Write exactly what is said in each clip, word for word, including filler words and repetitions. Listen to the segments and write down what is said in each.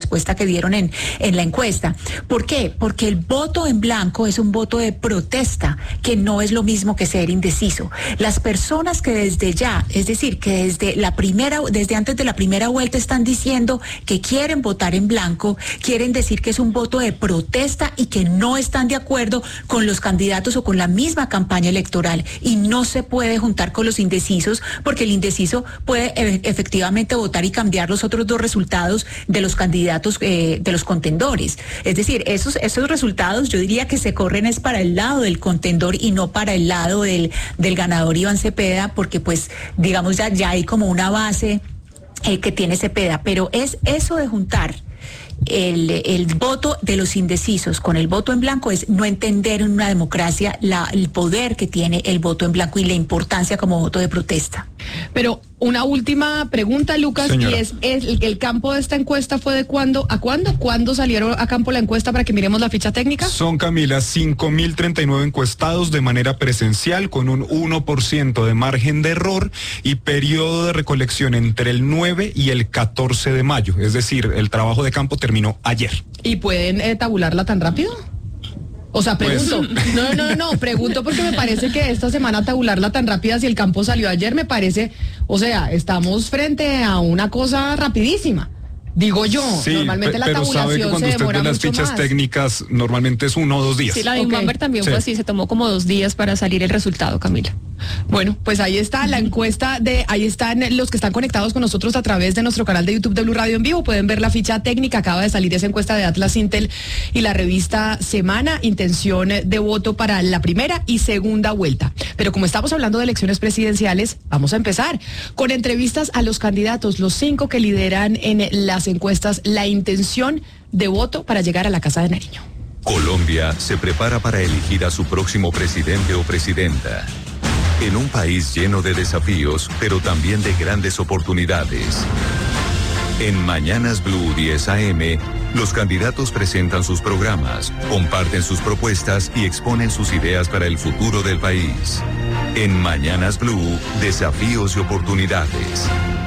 respuesta que dieron en, en la encuesta. ¿Por qué? Porque el voto en blanco es un voto de protesta, que no es lo mismo que ser indeciso. Las personas que desde ya, es decir, que desde la primera, desde antes de la primera vuelta están diciendo que quieren votar en blanco, quieren decir que es un voto de protesta y que no están de acuerdo con los candidatos o con la misma campaña electoral, y no se puede juntar con los indecisos, porque el indeciso puede e- efectivamente votar y cambiar los otros dos resultados de los candidatos, eh, de los contendores. Es decir, esos, esos resultados yo diría que se corren es para el lado del contendor y no para el lado del, del ganador Iván Cepeda, porque pues digamos ya, ya hay como una base eh, que tiene Cepeda, pero es eso de juntar El, el voto de los indecisos con el voto en blanco, es no entender en una democracia la, el poder que tiene el voto en blanco y la importancia como voto de protesta. Pero una última pregunta, Lucas, Señora. y es, es el, el campo de esta encuesta fue de cuándo a cuándo, ¿cuándo salieron a campo la encuesta para que miremos la ficha técnica? Son, Camila, cinco mil treinta y nueve encuestados de manera presencial con un uno por ciento de margen de error y periodo de recolección entre el nueve y el catorce de mayo, es decir, el trabajo de campo terminó ayer. ¿Y pueden eh, tabularla tan rápido? O sea, pregunto, pues... no, no, no, pregunto porque me parece que esta semana tabularla tan rápida, si el campo salió ayer, me parece, o sea, estamos frente a una cosa rapidísima. Digo yo, sí, normalmente la pero tabulación sabe que cuando se usted demora ve las mucho fichas más. técnicas, normalmente es uno o dos días. Sí, la de Okay. Inbamber también Sí. fue así, se tomó como dos días para salir el resultado, Camila. Bueno, pues ahí está la encuesta de, ahí están los que están conectados con nosotros a través de nuestro canal de YouTube de Blue Radio en vivo, pueden ver la ficha técnica, acaba de salir esa encuesta de Atlas Intel y la revista Semana, intención de voto para la primera y segunda vuelta. Pero como estamos hablando de elecciones presidenciales, vamos a empezar con entrevistas a los candidatos, los cinco que lideran en las encuestas la intención de voto para llegar a la Casa de Nariño. Colombia se prepara para elegir a su próximo presidente o presidenta. En un país lleno de desafíos, pero también de grandes oportunidades. En Mañanas Blue diez A M, los candidatos presentan sus programas, comparten sus propuestas y exponen sus ideas para el futuro del país. En Mañanas Blue, desafíos y oportunidades.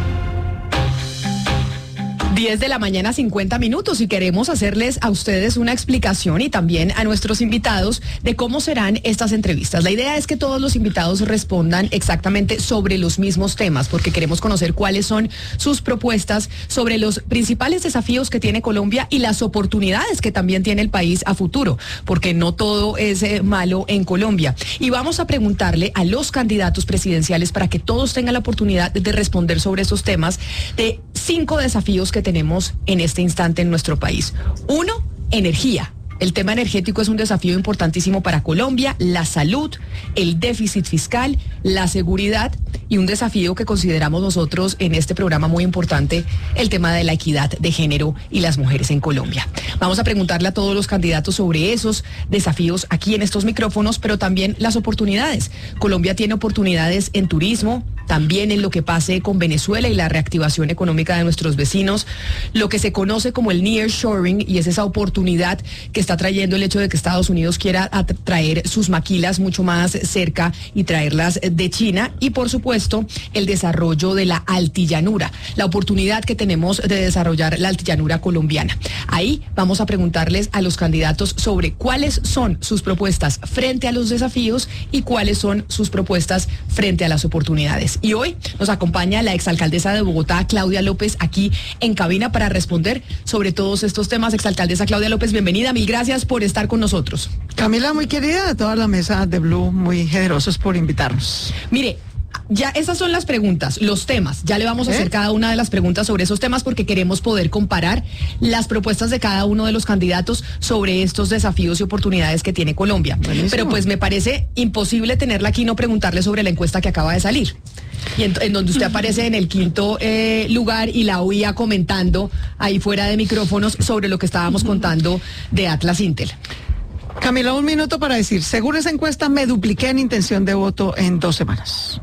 diez de la mañana, cincuenta minutos, y queremos hacerles a ustedes una explicación y también a nuestros invitados de cómo serán estas entrevistas. La idea es que todos los invitados respondan exactamente sobre los mismos temas, porque queremos conocer cuáles son sus propuestas sobre los principales desafíos que tiene Colombia y las oportunidades que también tiene el país a futuro, porque no todo es eh, malo en Colombia. Y vamos a preguntarle a los candidatos presidenciales para que todos tengan la oportunidad de responder sobre esos temas de cinco desafíos que tenemos en este instante en nuestro país. Uno, energía. El tema energético es un desafío importantísimo para Colombia, la salud, el déficit fiscal, la seguridad y un desafío que consideramos nosotros en este programa muy importante, el tema de la equidad de género y las mujeres en Colombia. Vamos a preguntarle a todos los candidatos sobre esos desafíos aquí en estos micrófonos, pero también las oportunidades. Colombia tiene oportunidades en turismo, también en lo que pase con Venezuela y la reactivación económica de nuestros vecinos, lo que se conoce como el nearshoring, y es esa oportunidad que está trayendo el hecho de que Estados Unidos quiera traer sus maquilas mucho más cerca y traerlas de China, y por supuesto el desarrollo de la altillanura, la oportunidad que tenemos de desarrollar la altillanura colombiana. Ahí vamos a preguntarles a los candidatos sobre cuáles son sus propuestas frente a los desafíos y cuáles son sus propuestas frente a las oportunidades. Y hoy nos acompaña la exalcaldesa de Bogotá, Claudia López, aquí en cabina para responder sobre todos estos temas. Exalcaldesa Claudia López, bienvenida, mil gracias por estar con nosotros. Camila, muy querida, de toda la mesa de Blue, muy generosos por invitarnos. Mire, ya esas son las preguntas, los temas. Ya le vamos a ¿Eh? hacer cada una de las preguntas sobre esos temas porque queremos poder comparar las propuestas de cada uno de los candidatos sobre estos desafíos y oportunidades que tiene Colombia. Buenísimo. Pero pues me parece imposible tenerla aquí y no preguntarle sobre la encuesta que acaba de salir. Y en, en donde usted aparece en el quinto eh, lugar y la oía comentando ahí fuera de micrófonos sobre lo que estábamos contando de Atlas Intel. Camila, un minuto para decir, según esa encuesta me dupliqué en intención de voto en dos semanas.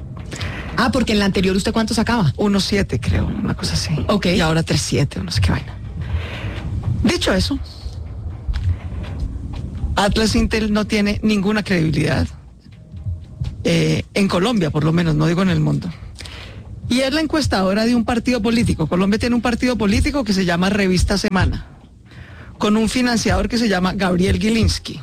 Ah, porque en la anterior ¿usted cuánto sacaba? uno siete creo, una cosa así. Ok. Y ahora tres siete, no sé qué vaina. Dicho eso, Atlas Intel no tiene ninguna credibilidad. Eh, en Colombia, por lo menos, no digo en el mundo. Y es la encuestadora de un partido político. Colombia tiene un partido político que se llama Revista Semana, con un financiador que se llama Gabriel Gilinski.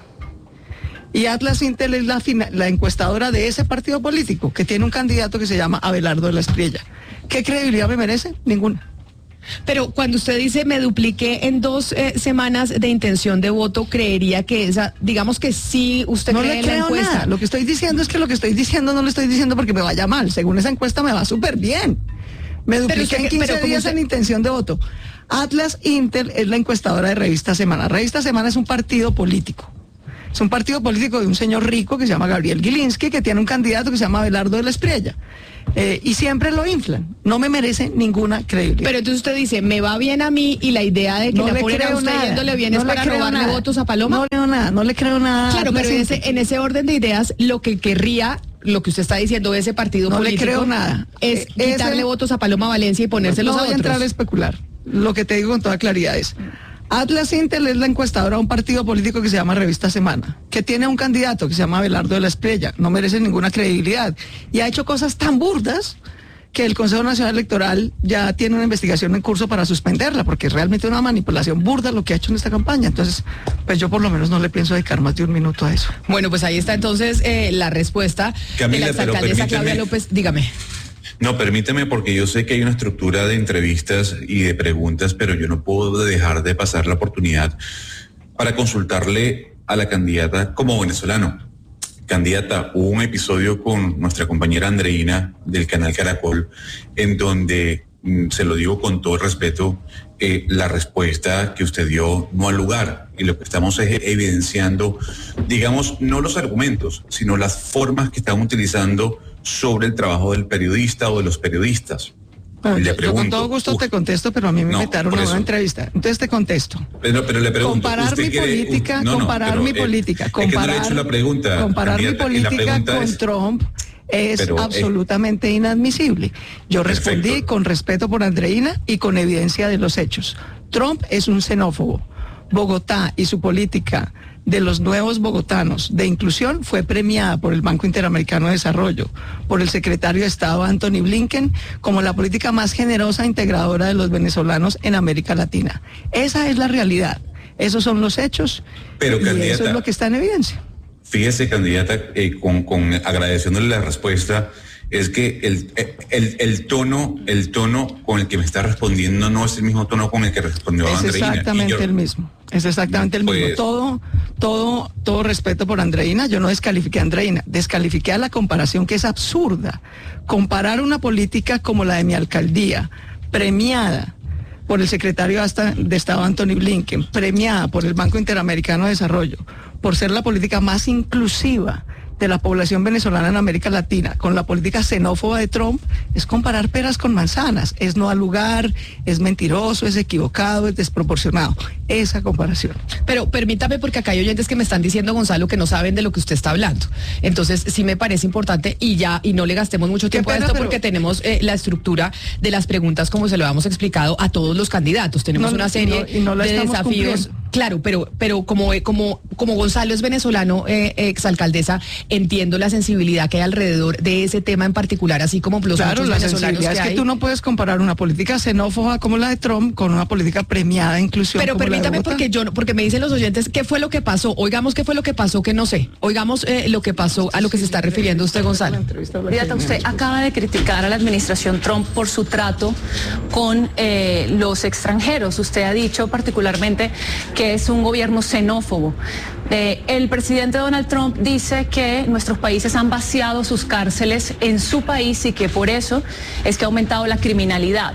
Y Atlas Intel es la, la encuestadora de ese partido político, que tiene un candidato que se llama Abelardo de la Espriella. ¿Qué credibilidad me merece? Ninguna. Pero cuando usted dice me dupliqué en dos eh, semanas de intención de voto, creería que esa, digamos que sí, usted no cree le en la creo encuesta. nada. Lo que estoy diciendo es que lo que estoy diciendo no lo estoy diciendo porque me vaya mal. Según esa encuesta me va súper bien. Me dupliqué usted, en quince pero días usted... en intención de voto. Atlas Intel es la encuestadora de Revista Semana. Revista Semana es un partido político. Es un partido político de un señor rico que se llama Gabriel Gilinski, que tiene un candidato que se llama Abelardo de la Espriella. Eh, y siempre lo inflan. No me merece ninguna credibilidad. Pero entonces usted dice, me va bien a mí y la idea de que no le le ponen a creo usted nada. yéndole bien No es le para creo robarle nada. votos a Paloma. No le creo nada, no le creo nada. Claro, Atlas pero en Intel. ese, en ese orden de ideas, lo que querría, lo que usted está diciendo de ese partido No le político creo nada. es Eh, quitarle ese- votos a Paloma Valencia y ponérselos no a voy a otros. entrar a especular. Lo que te digo con toda claridad es, Atlas Intel es la encuestadora de un partido político que se llama Revista Semana, que tiene un candidato que se llama Abelardo de la Espriella, no merece ninguna credibilidad, y ha hecho cosas tan burdas que el Consejo Nacional Electoral ya tiene una investigación en curso para suspenderla, porque es realmente una manipulación burda lo que ha hecho en esta campaña. Entonces, pues yo por lo menos no le pienso dedicar más de un minuto a eso. Bueno, pues ahí está entonces eh, la respuesta Camila, de la pero exalcaldesa permíteme- Claudia López. Dígame. No, permíteme, porque yo sé que hay una estructura de entrevistas y de preguntas, pero yo no puedo dejar de pasar la oportunidad para consultarle a la candidata como venezolano. Candidata, hubo un episodio con nuestra compañera Andreina del canal Caracol, en donde, mm, se lo digo con todo el respeto, eh, la respuesta que usted dio no al lugar. Y lo que estamos es evidenciando, digamos, no los argumentos, sino las formas que están utilizando sobre el trabajo del periodista o de los periodistas. Bueno, Le yo, yo con pregunto, todo gusto uf, te contesto, pero a mí me no, invitaron por a eso. una entrevista. Entonces te contesto. Pero, pero le pregunto, Comparar ¿usted mi quiere- política, no, no, comparar pero, mi eh, política, es que no le he comparar, hecho la pregunta, comparar mi candidata, y la política pregunta con es- Trump es Pero, eh, absolutamente inadmisible. Yo respondí Perfecto. con respeto por Andreina y con evidencia de los hechos. Trump es un xenófobo. Bogotá y su política de los nuevos bogotanos de inclusión fue premiada por el Banco Interamericano de Desarrollo, por el secretario de Estado Anthony Blinken, como la política más generosa e integradora de los venezolanos en América Latina. Esa es la realidad, esos son los hechos, Pero, y eso candidata, es lo que está en evidencia. Fíjese, candidata, eh, con, con agradeciéndole la respuesta, es que el, el, el tono, el tono con el que me está respondiendo no es el mismo tono con el que respondió Es Andreina. exactamente Y yo- el mismo. Es exactamente el mismo. Pues- Todo, todo, todo respeto por Andreina. Yo no descalifiqué a Andreina, descalifiqué a la comparación que es absurda. Comparar una política como la de mi alcaldía, premiada por el secretario hasta- de Estado Anthony Blinken, premiada por el Banco Interamericano de Desarrollo, por ser la política más inclusiva de la población venezolana en América Latina, con la política xenófoba de Trump, es comparar peras con manzanas, es no al lugar, es mentiroso, es equivocado, es desproporcionado. Esa comparación. Pero permítame, porque acá hay oyentes que me están diciendo, Gonzalo, que no saben de lo que usted está hablando. Entonces, sí me parece importante y ya, y no le gastemos mucho tiempo pena, a esto pero- porque tenemos eh, la estructura de las preguntas como se lo habíamos explicado a todos los candidatos. Tenemos No, una y serie no- y no la de estamos desafíos. cumpliendo. Claro, pero, pero como, eh, como, como Gonzalo es venezolano, eh, exalcaldesa, entiendo la sensibilidad que hay alrededor de ese tema en particular, así como los Claro, muchos la venezolanos sensibilidad que es que hay. tú no puedes comparar una política xenófoba como la de Trump con una política premiada de inclusión. Pero como la de permítame, Bogotá. porque yo no- porque me dicen los oyentes qué fue lo que pasó. Oigamos qué fue lo que pasó, que no sé. Oigamos eh, lo que pasó, a lo que se está refiriendo usted, Gonzalo. Candidata, usted acaba de criticar a la administración Trump por su trato con eh, los extranjeros. Usted ha dicho particularmente que es un gobierno xenófobo. Eh, el presidente Donald Trump dice que nuestros países han vaciado sus cárceles en su país y que por eso es que ha aumentado la criminalidad.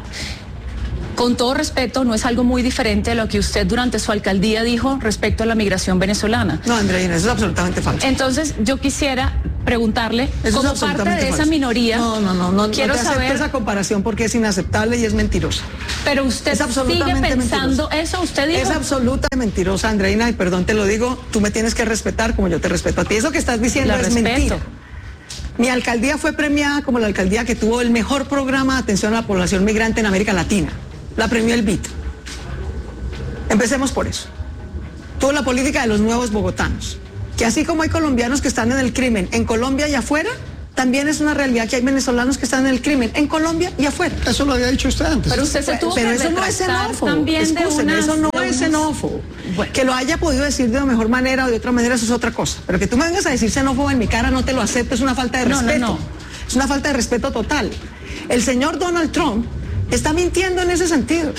Con todo respeto, no es algo muy diferente a lo que usted durante su alcaldía dijo respecto a la migración venezolana. No, Andreina, eso es absolutamente falso. Entonces, yo quisiera preguntarle, Eso es como parte absolutamente de esa falso. minoría, No, no, no, no, quiero no te acepto saber, esa comparación porque es inaceptable y es mentirosa. pero usted Es sigue absolutamente pensando mentirosa. eso, usted dijo, Es absolutamente mentirosa, Andreina, y perdón te lo digo, tú me tienes que respetar como yo te respeto a ti. Eso que estás diciendo La es respeto. mentira. Mi alcaldía fue premiada como la alcaldía que tuvo el mejor programa de atención a la población migrante en América Latina. La premió el B I T. Empecemos por eso. Tuvo la política de los nuevos bogotanos, que así como hay colombianos que están en el crimen en Colombia y afuera, también es una realidad que hay venezolanos que están en el crimen, en Colombia y afuera. Eso lo había dicho usted antes. Pero usted se tuvo Pero que eso no es retractar xenófobo. también de Escúcheme, unas- eso no de es unas- xenófobo. Bueno. Que lo haya podido decir de una mejor manera o de otra manera, eso es otra cosa. Pero que tú me vengas a decir xenófobo en mi cara, no te lo acepto, es una falta de No, no, respeto. no. Es una falta de respeto total. El señor Donald Trump está mintiendo en ese sentido.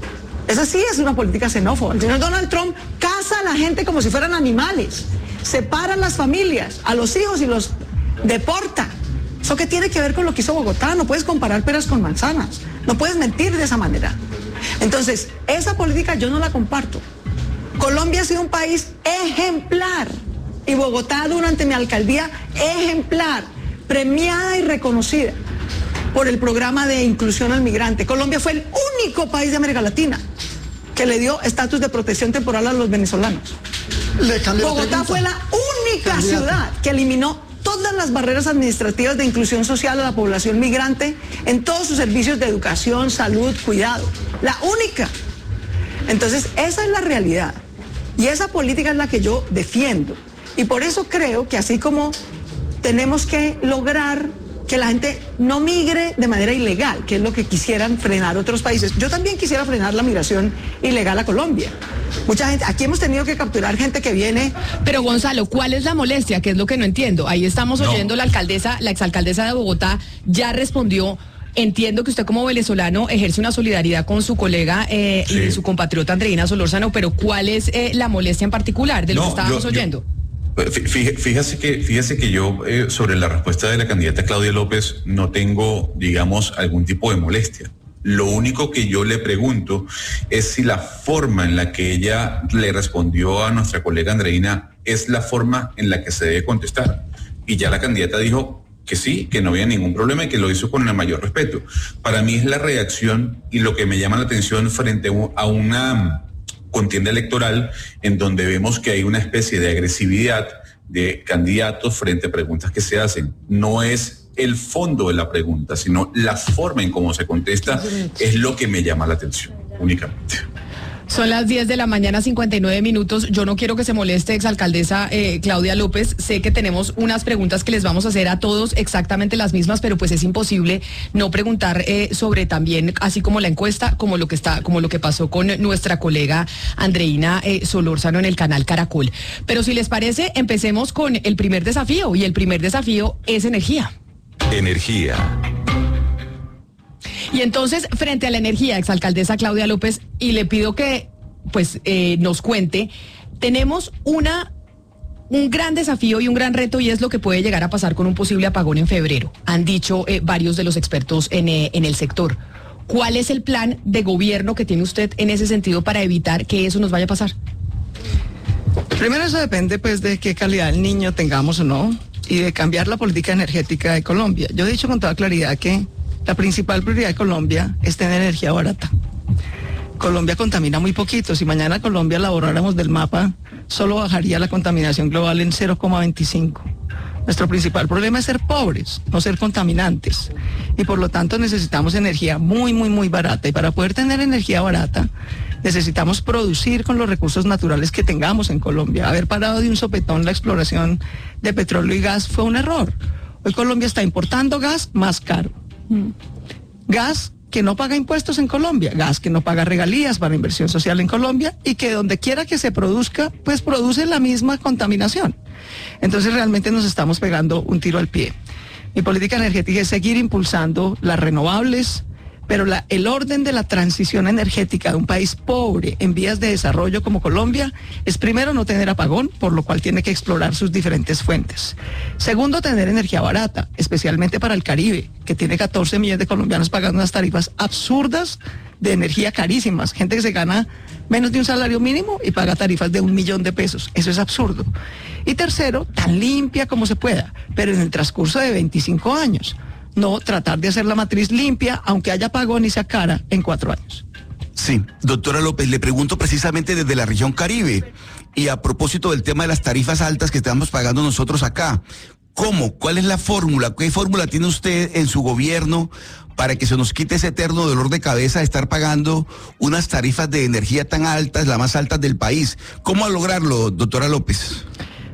Esa sí es una política xenófoba. El señor Donald Trump caza a la gente como si fueran animales, separa a las familias, a los hijos y los deporta. ¿Eso qué tiene que ver con lo que hizo Bogotá? No puedes comparar peras con manzanas, no puedes mentir de esa manera. Entonces, esa política yo no la comparto. Colombia ha sido un país ejemplar y Bogotá durante mi alcaldía ejemplar, premiada y reconocida por el programa de inclusión al migrante. Colombia fue el único país de América Latina que le dio estatus de protección temporal a los venezolanos. Le cambio la Bogotá pregunta. fue la única Candidata. ciudad que eliminó todas las barreras administrativas de inclusión social a la población migrante en todos sus servicios de educación, salud, cuidado. La única. Entonces, esa es la realidad. Y esa política es la que yo defiendo. Y por eso creo que así como tenemos que lograr que la gente no migre de manera ilegal, que es lo que quisieran frenar otros países. Yo también quisiera frenar la migración ilegal a Colombia. Mucha gente, aquí hemos tenido que capturar gente que viene. Pero Gonzalo, ¿cuál es la molestia? Que es lo que no entiendo. Ahí estamos No. oyendo la alcaldesa, la exalcaldesa de Bogotá ya respondió. Entiendo que usted como venezolano ejerce una solidaridad con su colega eh, Sí. y su compatriota Andreina Solórzano, pero ¿cuál es eh, la molestia en particular de lo No, que estábamos yo- yo- oyendo? Fí- fí- Fíjese que, fíjese que yo eh, sobre la respuesta de la candidata Claudia López no tengo, digamos, algún tipo de molestia. Lo único que yo le pregunto es si la forma en la que ella le respondió a nuestra colega Andreina es la forma en la que se debe contestar. Y ya la candidata dijo que sí, que no había ningún problema y que lo hizo con el mayor respeto. Para mí es la reacción y lo que me llama la atención frente a una contienda electoral en donde vemos que hay una especie de agresividad de candidatos frente a preguntas que se hacen. No es el fondo de la pregunta, sino la forma en cómo se contesta es lo que me llama la atención únicamente. Son las diez de la mañana, cincuenta y nueve minutos. Yo no quiero que se moleste, exalcaldesa eh, Claudia López. Sé que tenemos unas preguntas que les vamos a hacer a todos exactamente las mismas, pero pues es imposible no preguntar eh, sobre también, así como la encuesta, como lo que está, como lo que pasó con nuestra colega Andreina eh, Solórzano en el canal Caracol. Pero si les parece, empecemos con el primer desafío, y el primer desafío es energía. Energía. Y entonces, frente a la energía, exalcaldesa Claudia López, y le pido que pues eh, nos cuente, tenemos una un gran desafío y un gran reto, y es lo que puede llegar a pasar con un posible apagón en febrero. Han dicho eh, varios de los expertos en, eh, en el sector. ¿Cuál es el plan de gobierno que tiene usted en ese sentido para evitar que eso nos vaya a pasar? Primero, eso depende pues de qué calidad del niño tengamos o no, y de cambiar la política energética de Colombia. Yo he dicho con toda claridad que la principal prioridad de Colombia es tener energía barata. Colombia contamina muy poquito. Si mañana Colombia la borráramos del mapa, solo bajaría la contaminación global en cero coma veinticinco. Nuestro principal problema es ser pobres, no ser contaminantes. Y por lo tanto necesitamos energía muy, muy, muy barata. Y para poder tener energía barata, necesitamos producir con los recursos naturales que tengamos en Colombia. Haber parado de un sopetón la exploración de petróleo y gas fue un error. Hoy Colombia está importando gas más caro. Gas que no paga impuestos en Colombia, gas que no paga regalías para inversión social en Colombia, y que donde quiera que se produzca, pues produce la misma contaminación. Entonces realmente nos estamos pegando un tiro al pie. Mi política energética es seguir impulsando las renovables, pero la, el orden de la transición energética de un país pobre en vías de desarrollo como Colombia es, primero, no tener apagón, por lo cual tiene que explorar sus diferentes fuentes. Segundo, tener energía barata, especialmente para el Caribe, que tiene catorce millones de colombianos pagando unas tarifas absurdas de energía carísimas. Gente que se gana menos de un salario mínimo y paga tarifas de un millón de pesos. Eso es absurdo. Y tercero, tan limpia como se pueda, pero en el transcurso de veinticinco años. No tratar de hacer la matriz limpia, aunque haya apagón y sea cara, en cuatro años. Sí, doctora López, le pregunto precisamente desde la región Caribe y a propósito del tema de las tarifas altas que estamos pagando nosotros acá. ¿Cómo? ¿Cuál es la fórmula? ¿Qué fórmula tiene usted en su gobierno para que se nos quite ese eterno dolor de cabeza de estar pagando unas tarifas de energía tan altas, las más altas del país? ¿Cómo lograrlo, doctora López?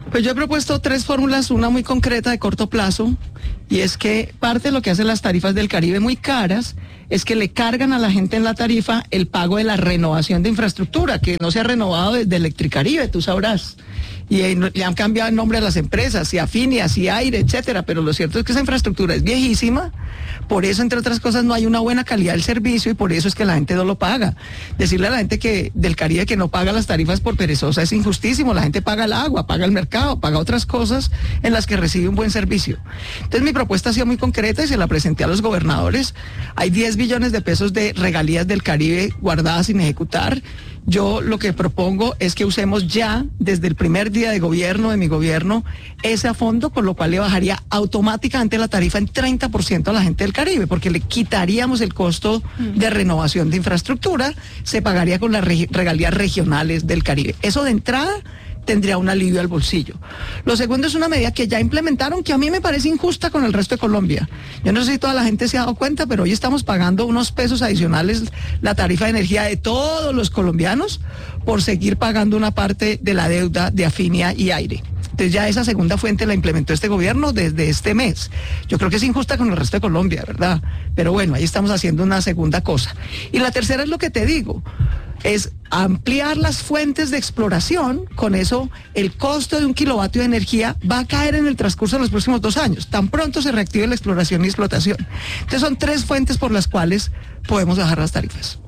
Pues yo he propuesto tres fórmulas, una muy concreta de corto plazo, y es que parte de lo que hacen las tarifas del Caribe muy caras es que le cargan a la gente en la tarifa el pago de la renovación de infraestructura, que no se ha renovado desde Electricaribe, tú sabrás. Y eh, le han cambiado el nombre a las empresas, y Afinias, y Aire, etcétera, pero lo cierto es que esa infraestructura es viejísima, por eso, entre otras cosas, no hay una buena calidad del servicio, y por eso es que la gente no lo paga. Decirle a la gente que del Caribe que no paga las tarifas por perezosa es injustísimo. La gente paga el agua, paga el mercado, paga otras cosas en las que recibe un buen servicio. Entonces mi propuesta ha sido muy concreta y se la presenté a los gobernadores. Hay diez billones de pesos de regalías del Caribe guardadas sin ejecutar. Yo lo que propongo es que usemos ya, desde el primer día de gobierno, de mi gobierno, ese fondo, con lo cual le bajaría automáticamente la tarifa en treinta por ciento a la gente del Caribe, porque le quitaríamos el costo de renovación de infraestructura, se pagaría con las reg- regalías regionales del Caribe. Eso de entrada tendría un alivio al bolsillo. Lo segundo es una medida que ya implementaron, que a mí me parece injusta con el resto de Colombia. Yo no sé si toda la gente se ha dado cuenta, pero hoy estamos pagando unos pesos adicionales la tarifa de energía de todos los colombianos por seguir pagando una parte de la deuda de Afinia y Aire. Entonces ya esa segunda fuente la implementó este gobierno desde este mes. Yo creo que es injusta con el resto de Colombia, ¿verdad? Pero bueno, ahí estamos haciendo una segunda cosa. Y la tercera es lo que te digo, es ampliar las fuentes de exploración. Con eso el costo de un kilovatio de energía va a caer en el transcurso de los próximos dos años, tan pronto se reactive la exploración y explotación. Entonces son tres fuentes por las cuales podemos bajar las tarifas.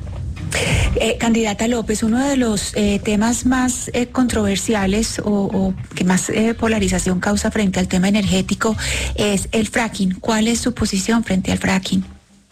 Eh, candidata López, uno de los eh, temas más eh, controversiales o, o que más eh, polarización causa frente al tema energético es el fracking. ¿Cuál es su posición frente al fracking?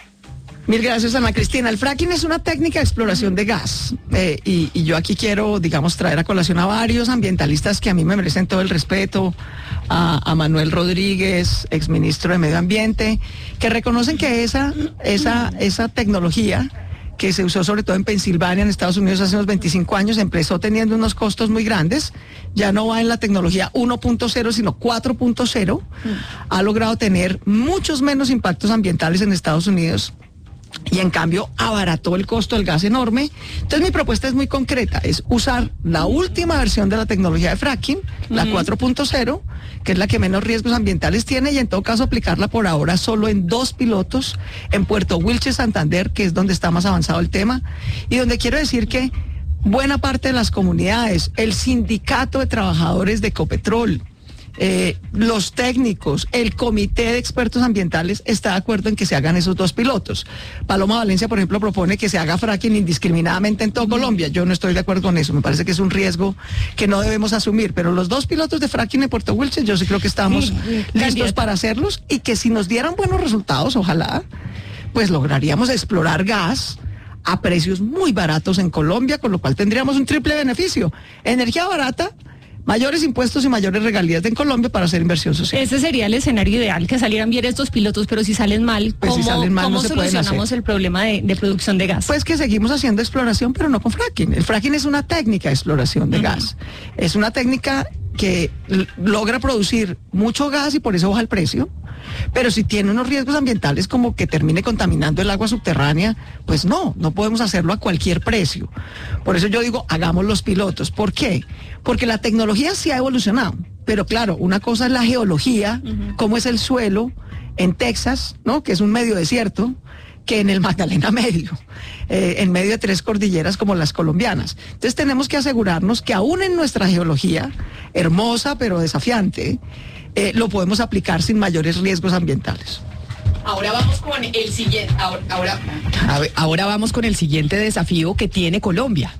Mil gracias, Ana Cristina. El fracking es una técnica de exploración de gas eh, y, y yo aquí quiero, digamos, traer a colación a varios ambientalistas que a mí me merecen todo el respeto, a, a Manuel Rodríguez, exministro de Medio Ambiente, que reconocen que esa, esa, esa tecnología que se usó sobre todo en Pensilvania, en Estados Unidos, hace unos veinticinco años, empezó teniendo unos costos muy grandes, ya no va en la tecnología uno punto cero, sino cuatro punto cero, mm. ha logrado tener muchos menos impactos ambientales en Estados Unidos, y en cambio abarató el costo del gas enorme. Entonces mi propuesta es muy concreta, es usar la última versión de la tecnología de fracking, uh-huh. la cuatro punto cero, que es la que menos riesgos ambientales tiene, y en todo caso aplicarla por ahora solo en dos pilotos, en Puerto Wilches, Santander, que es donde está más avanzado el tema, y donde quiero decir que buena parte de las comunidades, el sindicato de trabajadores de Ecopetrol, Eh, los técnicos, el comité de expertos ambientales está de acuerdo en que se hagan esos dos pilotos. Paloma Valencia, por ejemplo, propone que se haga fracking indiscriminadamente en todo Colombia. Yo no estoy de acuerdo con eso, me parece que es un riesgo que no debemos asumir, pero los dos pilotos de fracking en Puerto Wilches yo sí creo que estamos sí, listos candidata. para hacerlos, y que si nos dieran buenos resultados, ojalá, pues lograríamos explorar gas a precios muy baratos en Colombia, con lo cual tendríamos un triple beneficio: energía barata, mayores impuestos y mayores regalías en Colombia para hacer inversión social. Ese sería el escenario ideal, que salieran bien estos pilotos, pero si salen mal, pues ¿cómo, si salen mal, ¿cómo no se solucionamos el problema de, de producción de gas? Pues que seguimos haciendo exploración, pero no con fracking. El fracking es una técnica de exploración de uh-huh. gas. Es una técnica que l- logra producir mucho gas y por eso baja el precio. Pero si tiene unos riesgos ambientales como que termine contaminando el agua subterránea, pues no, no podemos hacerlo a cualquier precio. Por eso yo digo, hagamos los pilotos. ¿Por qué? Porque la tecnología sí ha evolucionado, pero claro, una cosa es la geología, uh-huh. cómo es el suelo en Texas, ¿no? Que es un medio desierto, que en el Magdalena Medio, eh, en medio de tres cordilleras como las colombianas. Entonces tenemos que asegurarnos que aún en nuestra geología, hermosa pero desafiante, eh, lo podemos aplicar sin mayores riesgos ambientales. Ahora vamos con el siguiente, ahora, ahora, a ver, ahora vamos con el siguiente desafío que tiene Colombia.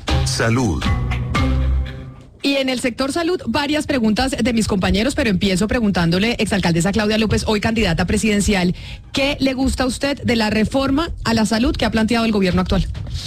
Salud. Y en el sector salud, varias preguntas de mis compañeros, pero empiezo preguntándole, exalcaldesa Claudia López, hoy candidata presidencial, ¿qué le gusta a usted de la reforma a la salud que ha planteado el gobierno actual?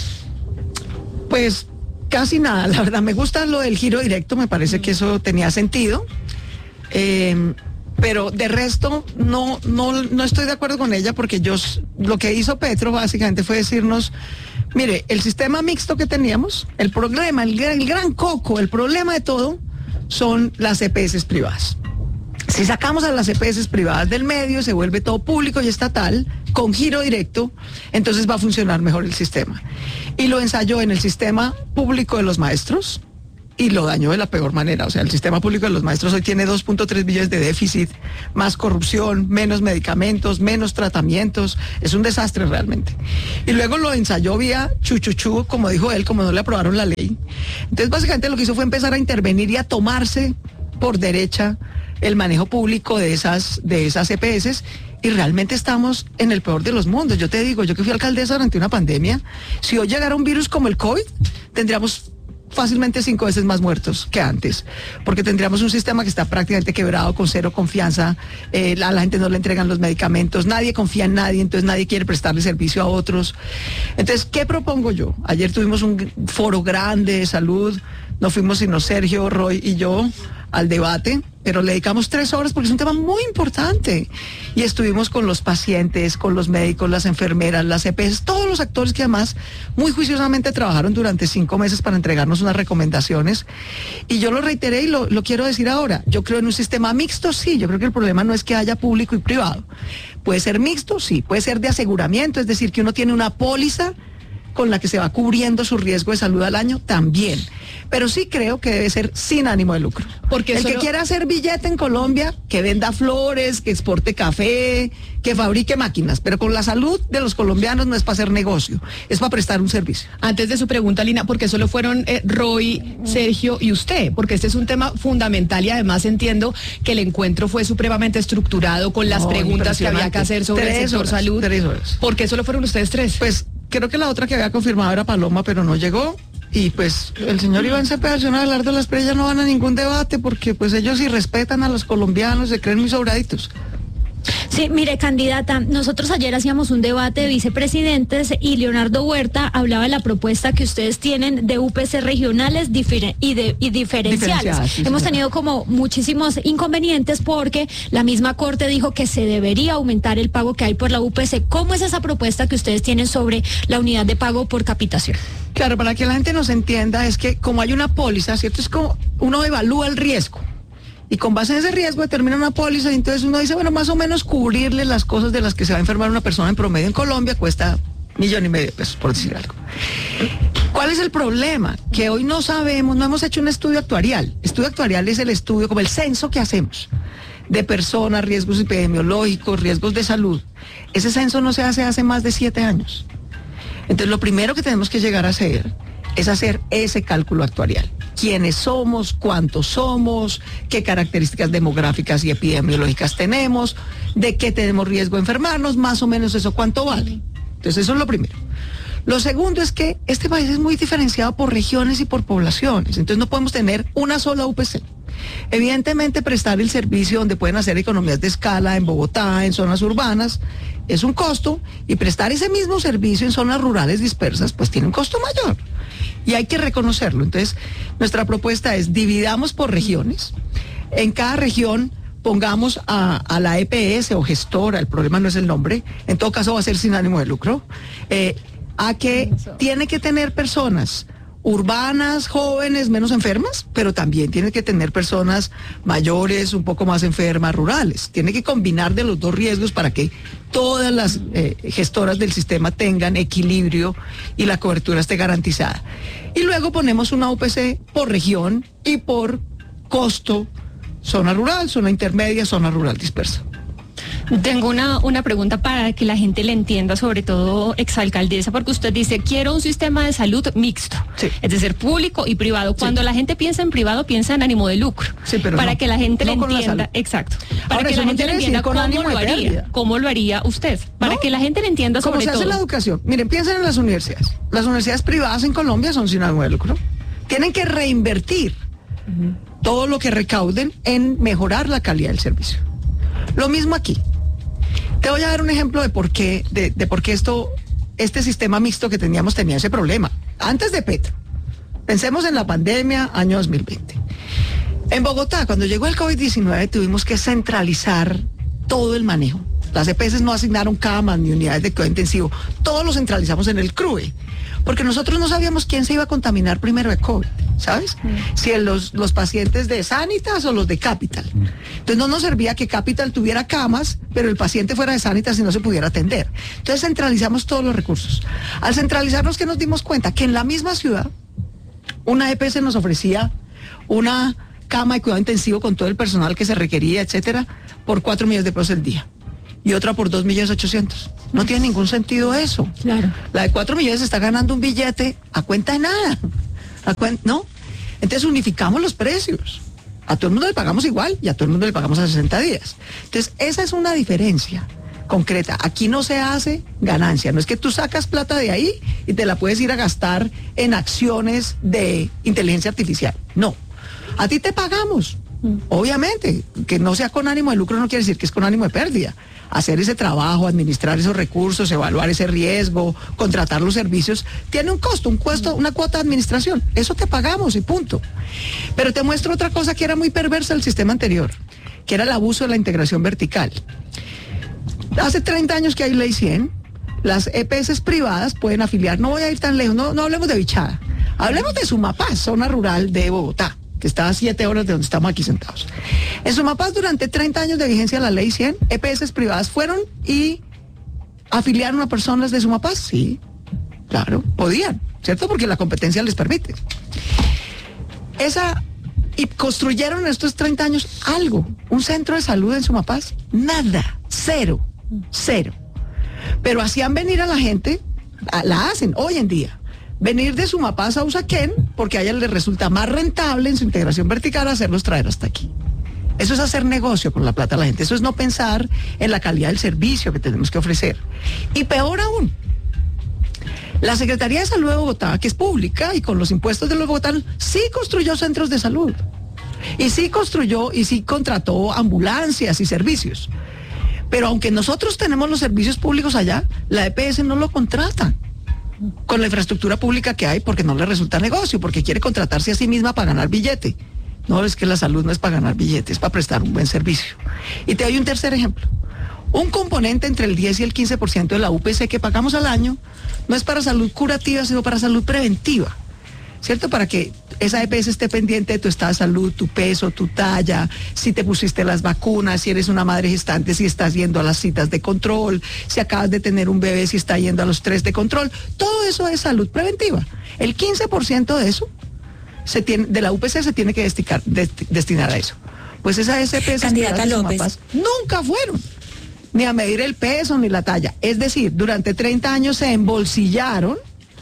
Pues casi nada, la verdad, me gusta lo del giro directo, me parece que eso tenía sentido, eh, pero de resto no, no, no estoy de acuerdo con ella, porque yo, lo que hizo Petro básicamente fue decirnos, mire, el sistema mixto que teníamos, el problema, el, el gran coco, el problema de todo, son las E P S privadas. Si sacamos a las E P S privadas del medio, se vuelve todo público y estatal, con giro directo, entonces va a funcionar mejor el sistema. Y lo ensayó en el sistema público de los maestros, y lo dañó de la peor manera. O sea, el sistema público de los maestros hoy tiene dos punto tres billones de déficit, más corrupción, menos medicamentos, menos tratamientos. Es un desastre realmente. Y luego lo ensayó vía chuchuchú, como dijo él, como no le aprobaron la ley. Entonces, básicamente lo que hizo fue empezar a intervenir y a tomarse por derecha el manejo público de esas, de esas E P S, y realmente estamos en el peor de los mundos. Yo te digo, yo que fui alcaldesa durante una pandemia, si hoy llegara un virus como el COVID, tendríamos fácilmente cinco veces más muertos que antes, porque tendríamos un sistema que está prácticamente quebrado, con cero confianza, eh, a la gente no le entregan los medicamentos, nadie confía en nadie, entonces nadie quiere prestarle servicio a otros. Entonces, ¿qué propongo yo? Ayer tuvimos un foro grande de salud, no fuimos sino Sergio, Roy y yo al debate, pero le dedicamos tres horas porque es un tema muy importante. Y estuvimos con los pacientes, con los médicos, las enfermeras, las E P S, todos los actores que además muy juiciosamente trabajaron durante cinco meses para entregarnos unas recomendaciones. Y yo lo reiteré y lo, lo quiero decir ahora. Yo creo en un sistema mixto, sí. Yo creo que el problema no es que haya público y privado. Puede ser mixto, sí. Puede ser de aseguramiento, es decir, que uno tiene una póliza con la que se va cubriendo su riesgo de salud al año, también. Pero sí creo que debe ser sin ánimo de lucro. Porque el que quiera hacer billete en Colombia, que venda flores, que exporte café, que fabrique máquinas, pero con la salud de los colombianos no es para hacer negocio, es para prestar un servicio. Antes de su pregunta, Lina, porque solo fueron eh, Roy, Sergio y usted, porque este es un tema fundamental y además entiendo que el encuentro fue supremamente estructurado con las No, preguntas que había que hacer sobre tres el sector horas, salud. Tres horas. ¿Por qué solo fueron ustedes tres? Pues creo que la otra que había confirmado era Paloma, pero no llegó. Y pues el señor Iván Cepeda, el señor Abelardo Las Estrellas no van a ningún debate porque pues ellos sí respetan a los colombianos, se creen muy sobraditos. Sí, mire, candidata, nosotros ayer hacíamos un debate de vicepresidentes y Leonardo Huerta hablaba de la propuesta que ustedes tienen de U P C regionales difere- y, de, y diferenciales. Diferenciadas, sí, Hemos señora. tenido como muchísimos inconvenientes porque la misma Corte dijo que se debería aumentar el pago que hay por la U P C. ¿Cómo es esa propuesta que ustedes tienen sobre la unidad de pago por capitación? Claro, para que la gente nos entienda, es que como hay una póliza, ¿cierto? Es como uno evalúa el riesgo. Y con base en ese riesgo determina una póliza y entonces uno dice, bueno, más o menos cubrirle las cosas de las que se va a enfermar una persona en promedio en Colombia cuesta millón y medio de pesos, por decir algo. ¿Cuál es el problema? Que hoy no sabemos, no hemos hecho un estudio actuarial. Estudio actuarial es el estudio, como el censo que hacemos, de personas, riesgos epidemiológicos, riesgos de salud. Ese censo no se hace hace más de siete años. Entonces lo primero que tenemos que llegar a hacer es hacer ese cálculo actuarial. ¿Quiénes somos? ¿Cuántos somos? ¿Qué características demográficas y epidemiológicas tenemos? ¿De qué tenemos riesgo de enfermarnos? Más o menos eso, ¿cuánto vale? Entonces eso es lo primero. Lo segundo es que este país es muy diferenciado por regiones y por poblaciones. Entonces no podemos tener una sola U P C. Evidentemente prestar el servicio donde pueden hacer economías de escala en Bogotá, en zonas urbanas, es un costo, y prestar ese mismo servicio en zonas rurales dispersas pues tiene un costo mayor. Y hay que reconocerlo. Entonces, nuestra propuesta es dividamos por regiones. En cada región pongamos a, a la E P S o gestora, el problema no es el nombre, en todo caso va a ser sin ánimo de lucro, eh, a que tiene que tener personas urbanas, jóvenes, menos enfermas, pero también tiene que tener personas mayores, un poco más enfermas, rurales. Tiene que combinar de los dos riesgos para que todas las eh, gestoras del sistema tengan equilibrio y la cobertura esté garantizada. Y luego ponemos una U P C por región y por costo, zona rural, zona intermedia, zona rural dispersa. Tengo una, una pregunta para que la gente le entienda, sobre todo exalcaldesa, porque usted dice, quiero un sistema de salud mixto, sí, es decir, público y privado. Cuando sí, la gente piensa en privado, piensa en ánimo de lucro. Sí, pero para no, que la gente no le entienda, exacto, para Ahora, que la no gente le entienda con cómo lo haría, pérdida. cómo lo haría usted, para no, que la gente le entienda sobre ¿cómo se todo. hace la educación? Miren, piensen en las universidades. Las universidades privadas en Colombia son sin ánimo de lucro. Tienen que reinvertir uh-huh. todo lo que recauden en mejorar la calidad del servicio. Lo mismo aquí. Te voy a dar un ejemplo de por qué, de, de por qué esto, este sistema mixto que teníamos tenía ese problema. Antes de Petro, pensemos en la pandemia, año dos mil veinte. En Bogotá, cuando llegó el COVID diecinueve, tuvimos que centralizar todo el manejo. Las E P S no asignaron camas ni unidades de cuidado intensivo. Todo lo centralizamos en el C R U E. Porque nosotros no sabíamos quién se iba a contaminar primero de COVID, ¿sabes? Mm. Si los, los pacientes de Sanitas o los de Capital. Mm. Entonces no nos servía que Capital tuviera camas, pero el paciente fuera de Sanitas y no se pudiera atender. Entonces centralizamos todos los recursos. Al centralizarnos, ¿qué nos dimos cuenta? Que en la misma ciudad, una E P S nos ofrecía una cama de cuidado intensivo con todo el personal que se requería, etcétera, por cuatro millones de pesos el día. Y otra por dos millones ochocientos. No tiene ningún sentido eso. Claro. La de cuatro millones está ganando un billete a cuenta de nada. A cuen- ¿No? Entonces unificamos los precios. A todo el mundo le pagamos igual y a todo el mundo le pagamos a sesenta días. Entonces, esa es una diferencia concreta. Aquí no se hace ganancia. No es que tú sacas plata de ahí y te la puedes ir a gastar en acciones de inteligencia artificial. No. A ti te pagamos. Obviamente, que no sea con ánimo de lucro no quiere decir que es con ánimo de pérdida. Hacer ese trabajo, administrar esos recursos, evaluar ese riesgo, contratar los servicios, tiene un costo, un costo, una cuota de administración. Eso te pagamos y punto. Pero te muestro otra cosa que era muy perversa del sistema anterior, que era el abuso de la integración vertical. Hace treinta años que hay ley cien, las E P S privadas pueden afiliar, no voy a ir tan lejos, no, no hablemos de Bichada, hablemos de Sumapaz, zona rural de Bogotá, que está a siete horas de donde estamos aquí sentados. En Sumapaz, durante treinta años de vigencia de la ley cien, E P S privadas fueron y afiliaron a personas de Sumapaz. Sí, claro, podían, ¿cierto? Porque la competencia les permite. Esa, y construyeron en estos treinta años algo, un centro de salud en Sumapaz, nada, cero, cero. Pero hacían venir a la gente, a, la hacen hoy en día, venir de Sumapaz a Usaquén, porque a ella les resulta más rentable en su integración vertical hacerlos traer hasta aquí. Eso es hacer negocio con la plata de la gente, eso es no pensar en la calidad del servicio que tenemos que ofrecer. Y peor aún, la Secretaría de Salud de Bogotá, que es pública y con los impuestos de los bogotanos, sí construyó centros de salud. Y sí construyó y sí contrató ambulancias y servicios. Pero aunque nosotros tenemos los servicios públicos allá, la E P S no lo contrata con la infraestructura pública que hay porque no le resulta negocio, porque quiere contratarse a sí misma para ganar billete. No, es que la salud no es para ganar billete, es para prestar un buen servicio. Y te doy un tercer ejemplo. Un componente entre el diez y el quince por ciento de la U P C que pagamos al año no es para salud curativa, sino para salud preventiva, ¿cierto? Para que esa E P S esté pendiente de tu estado de salud, tu peso, tu talla, si te pusiste las vacunas, si eres una madre gestante, si estás yendo a las citas de control, si acabas de tener un bebé, si está yendo a los tres de control. Todo eso es salud preventiva. El quince por ciento de eso, se tiene, de la U P C se tiene que destinar, dest, destinar a eso. Pues esas E P S Candidata López nunca fueron ni a medir el peso ni la talla. Es decir, durante treinta años se embolsillaron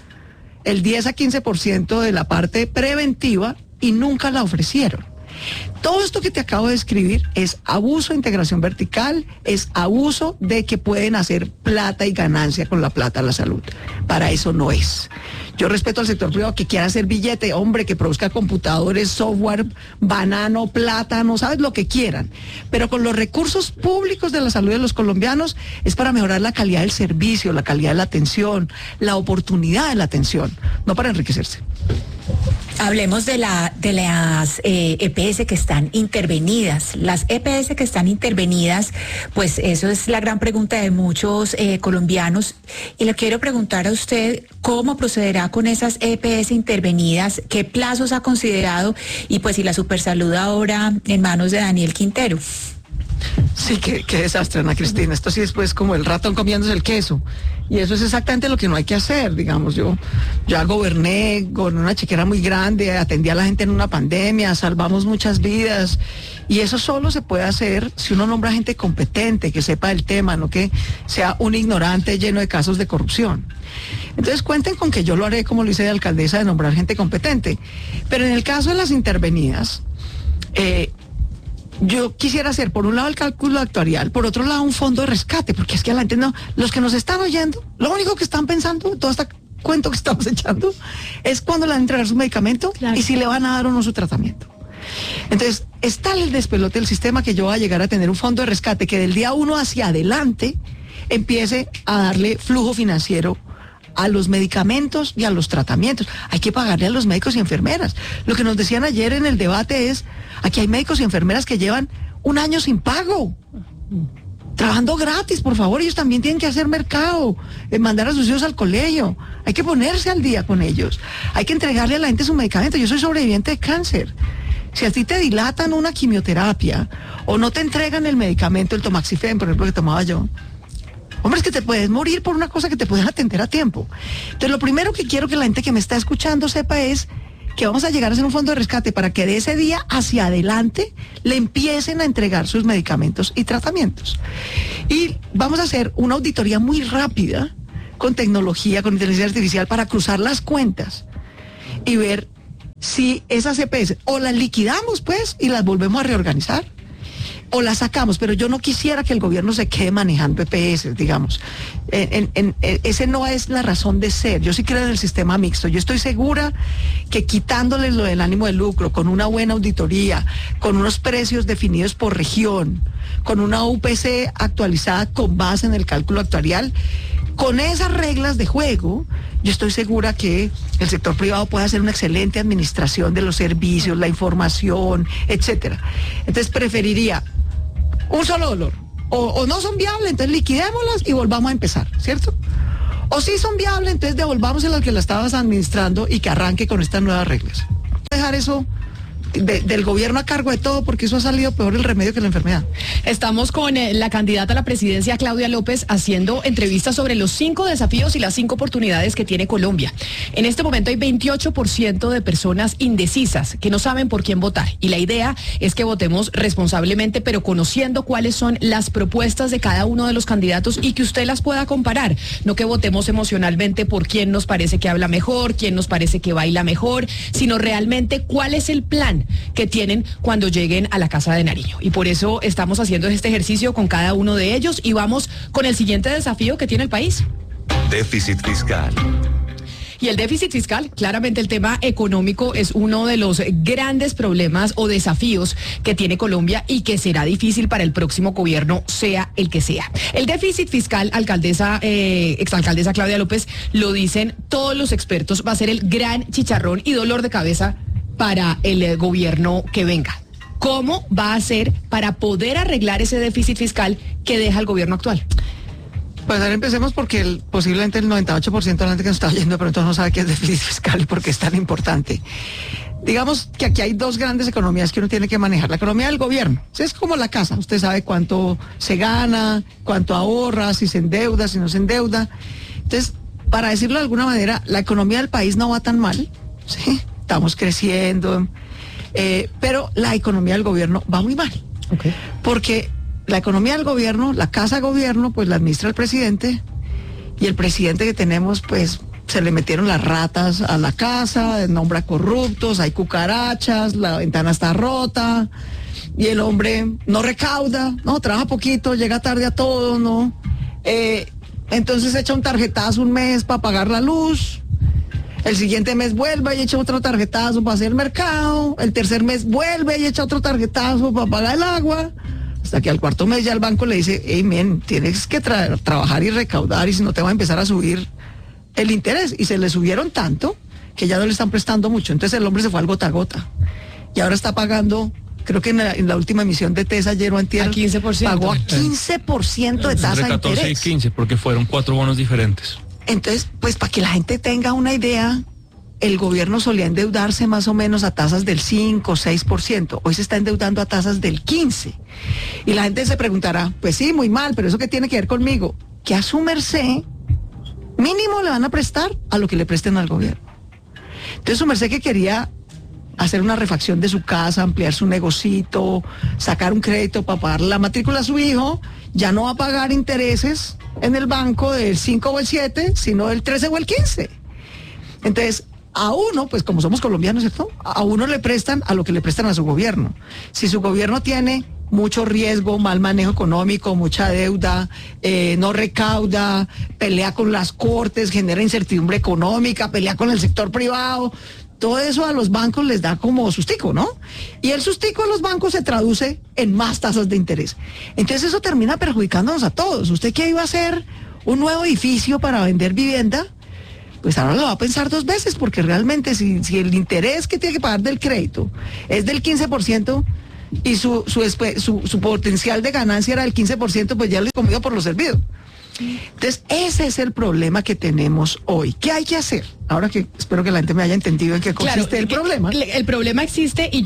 el diez a quince por ciento de la parte preventiva y nunca la ofrecieron. Todo esto que te acabo de describir es abuso de integración vertical, es abuso de que pueden hacer plata y ganancia con la plata de la salud. Para eso no es. Yo respeto al sector privado que quiera hacer billete, hombre, que produzca computadores, software, banano, plátano, sabes, lo que quieran. Pero con los recursos públicos de la salud de los colombianos es para mejorar la calidad del servicio, la calidad de la atención, la oportunidad de la atención, no para enriquecerse. Hablemos de la de las eh, E P S que están intervenidas. Las E P S que están intervenidas, pues eso es la gran pregunta de muchos eh, colombianos. Y le quiero preguntar a usted cómo procederá con esas E P S intervenidas, qué plazos ha considerado y pues si la Supersalud ahora en manos de Daniel Quintero. Sí, qué, qué desastre, Ana Cristina. Esto sí es pues como el ratón comiéndose el queso. Y eso es exactamente lo que no hay que hacer, digamos. Yo ya goberné con una chequera muy grande, atendí a la gente en una pandemia, salvamos muchas vidas. Y eso solo se puede hacer si uno nombra gente competente, que sepa el tema, no que sea un ignorante lleno de casos de corrupción. Entonces cuenten con que yo lo haré como lo hice de alcaldesa, de nombrar gente competente. Pero en el caso de las intervenidas, eh, yo quisiera hacer, por un lado, el cálculo actuarial, por otro lado, un fondo de rescate, porque es que la gente no, los que nos están oyendo, lo único que están pensando, todo este cuento que estamos echando, es cuándo le van a entregar su medicamento, claro, y si le van a dar o no su tratamiento. Entonces, es tal el despelote del sistema que yo voy a llegar a tener un fondo de rescate que del día uno hacia adelante empiece a darle flujo financiero a los medicamentos y a los tratamientos. Hay que pagarle a los médicos y enfermeras. Lo que nos decían ayer en el debate es, aquí hay médicos y enfermeras que llevan un año sin pago, trabajando gratis, por favor, ellos también tienen que hacer mercado, eh, mandar a sus hijos al colegio, hay que ponerse al día con ellos, hay que entregarle a la gente su medicamento. Yo soy sobreviviente de cáncer. Si a ti te dilatan una quimioterapia o no te entregan el medicamento, el Tomaxifen, por ejemplo, que tomaba yo, hombre, es que te puedes morir por una cosa que te pueden atender a tiempo. Entonces, lo primero que quiero que la gente que me está escuchando sepa es que vamos a llegar a hacer un fondo de rescate para que de ese día hacia adelante le empiecen a entregar sus medicamentos y tratamientos. Y vamos a hacer una auditoría muy rápida con tecnología, con inteligencia artificial, para cruzar las cuentas y ver si esas E P S o las liquidamos pues y las volvemos a reorganizar, o la sacamos, pero yo no quisiera que el gobierno se quede manejando E P S, digamos. En, en, en, ese no es la razón de ser. Yo sí creo en el sistema mixto. Yo estoy segura que quitándoles lo del ánimo de lucro, con una buena auditoría, con unos precios definidos por región, con una U P C actualizada con base en el cálculo actuarial, con esas reglas de juego, yo estoy segura que el sector privado puede hacer una excelente administración de los servicios, la información, etcétera. Entonces preferiría un solo dolor. O, o no son viables, entonces liquidémoslas y volvamos a empezar, ¿cierto? O sí son viables, entonces devolvamos a que la estabas administrando y que arranque con estas nuevas reglas. Dejar eso de, del gobierno a cargo de todo, porque eso ha salido peor el remedio que la enfermedad. Estamos con eh, la candidata a la presidencia, Claudia López, haciendo entrevistas sobre los cinco desafíos y las cinco oportunidades que tiene Colombia. En este momento hay veintiocho por ciento de personas indecisas que no saben por quién votar. Y la idea es que votemos responsablemente, pero conociendo cuáles son las propuestas de cada uno de los candidatos y que usted las pueda comparar. No que votemos emocionalmente por quién nos parece que habla mejor, quién nos parece que baila mejor, sino realmente cuál es el plan que tienen cuando lleguen a la Casa de Nariño. Y por eso estamos haciendo este ejercicio con cada uno de ellos y vamos con el siguiente desafío que tiene el país. Déficit fiscal. Y el déficit fiscal, claramente el tema económico es uno de los grandes problemas o desafíos que tiene Colombia y que será difícil para el próximo gobierno, sea el que sea. El déficit fiscal, alcaldesa, eh, exalcaldesa Claudia López, lo dicen todos los expertos, va a ser el gran chicharrón y dolor de cabeza para el eh, gobierno que venga. ¿Cómo va a ser para poder arreglar ese déficit fiscal que deja el gobierno actual? Pues ahora empecemos porque el, posiblemente el noventa y ocho por ciento de la gente que nos está oyendo, pero entonces no sabe qué es déficit fiscal y por qué es tan importante. Digamos que aquí hay dos grandes economías que uno tiene que manejar. La economía del gobierno, es como la casa, usted sabe cuánto se gana, cuánto ahorra, si se endeuda, si no se endeuda. Entonces, para decirlo de alguna manera, la economía del país no va tan mal, ¿sí? Estamos creciendo, eh, pero la economía del gobierno va muy mal. Okay. Porque la economía del gobierno, la casa de gobierno, pues la administra el presidente, y el presidente que tenemos, pues se le metieron las ratas a la casa, nombra corruptos, hay cucarachas, la ventana está rota, y el hombre no recauda, no, trabaja poquito, llega tarde a todo, ¿no? Eh, entonces echa un tarjetazo un mes para pagar la luz. El siguiente mes vuelve y echa otro tarjetazo para hacer el mercado. El tercer mes vuelve y echa otro tarjetazo para pagar el agua. Hasta que al cuarto mes ya el banco le dice, hey, men, tienes que tra- trabajar y recaudar, y si no te va a empezar a subir el interés. Y se le subieron tanto que ya no le están prestando mucho. Entonces el hombre se fue al gota a gota. Y ahora está pagando, creo que en la, en la última emisión de TESA ayer o antier, a quince por ciento. Pagó a quince por ciento de tasa de interés. catorce y quince, porque fueron cuatro bonos diferentes. Entonces, pues para que la gente tenga una idea, el gobierno solía endeudarse más o menos a tasas del cinco o seis por ciento. Hoy se está endeudando a tasas del quince por ciento. Y la gente se preguntará, pues sí, muy mal, pero ¿eso qué tiene que ver conmigo? Que a su merced, mínimo le van a prestar a lo que le presten al gobierno. Entonces su merced, que quería hacer una refacción de su casa, ampliar su negocito, sacar un crédito para pagar la matrícula a su hijo, ya no va a pagar intereses en el banco del cinco o el siete, sino del trece o el quince. Entonces, a uno, pues como somos colombianos, ¿cierto? A uno le prestan a lo que le prestan a su gobierno. Si su gobierno tiene mucho riesgo, mal manejo económico, mucha deuda, eh, no recauda, pelea con las cortes, genera incertidumbre económica, pelea con el sector privado, todo eso a los bancos les da como sustico, ¿no? Y el sustico de los bancos se traduce en más tasas de interés. Entonces eso termina perjudicándonos a todos. ¿Usted qué iba a hacer? ¿Un nuevo edificio para vender vivienda? Pues ahora lo va a pensar dos veces, porque realmente si, si el interés que tiene que pagar del crédito es del quince por ciento y su, su, su, su potencial de ganancia era del quince por ciento, pues ya le he comido por lo servido. Entonces, ese es el problema que tenemos hoy. ¿Qué hay que hacer? Ahora que espero que la gente me haya entendido en qué consiste claro, el problema. El, el problema existe y yo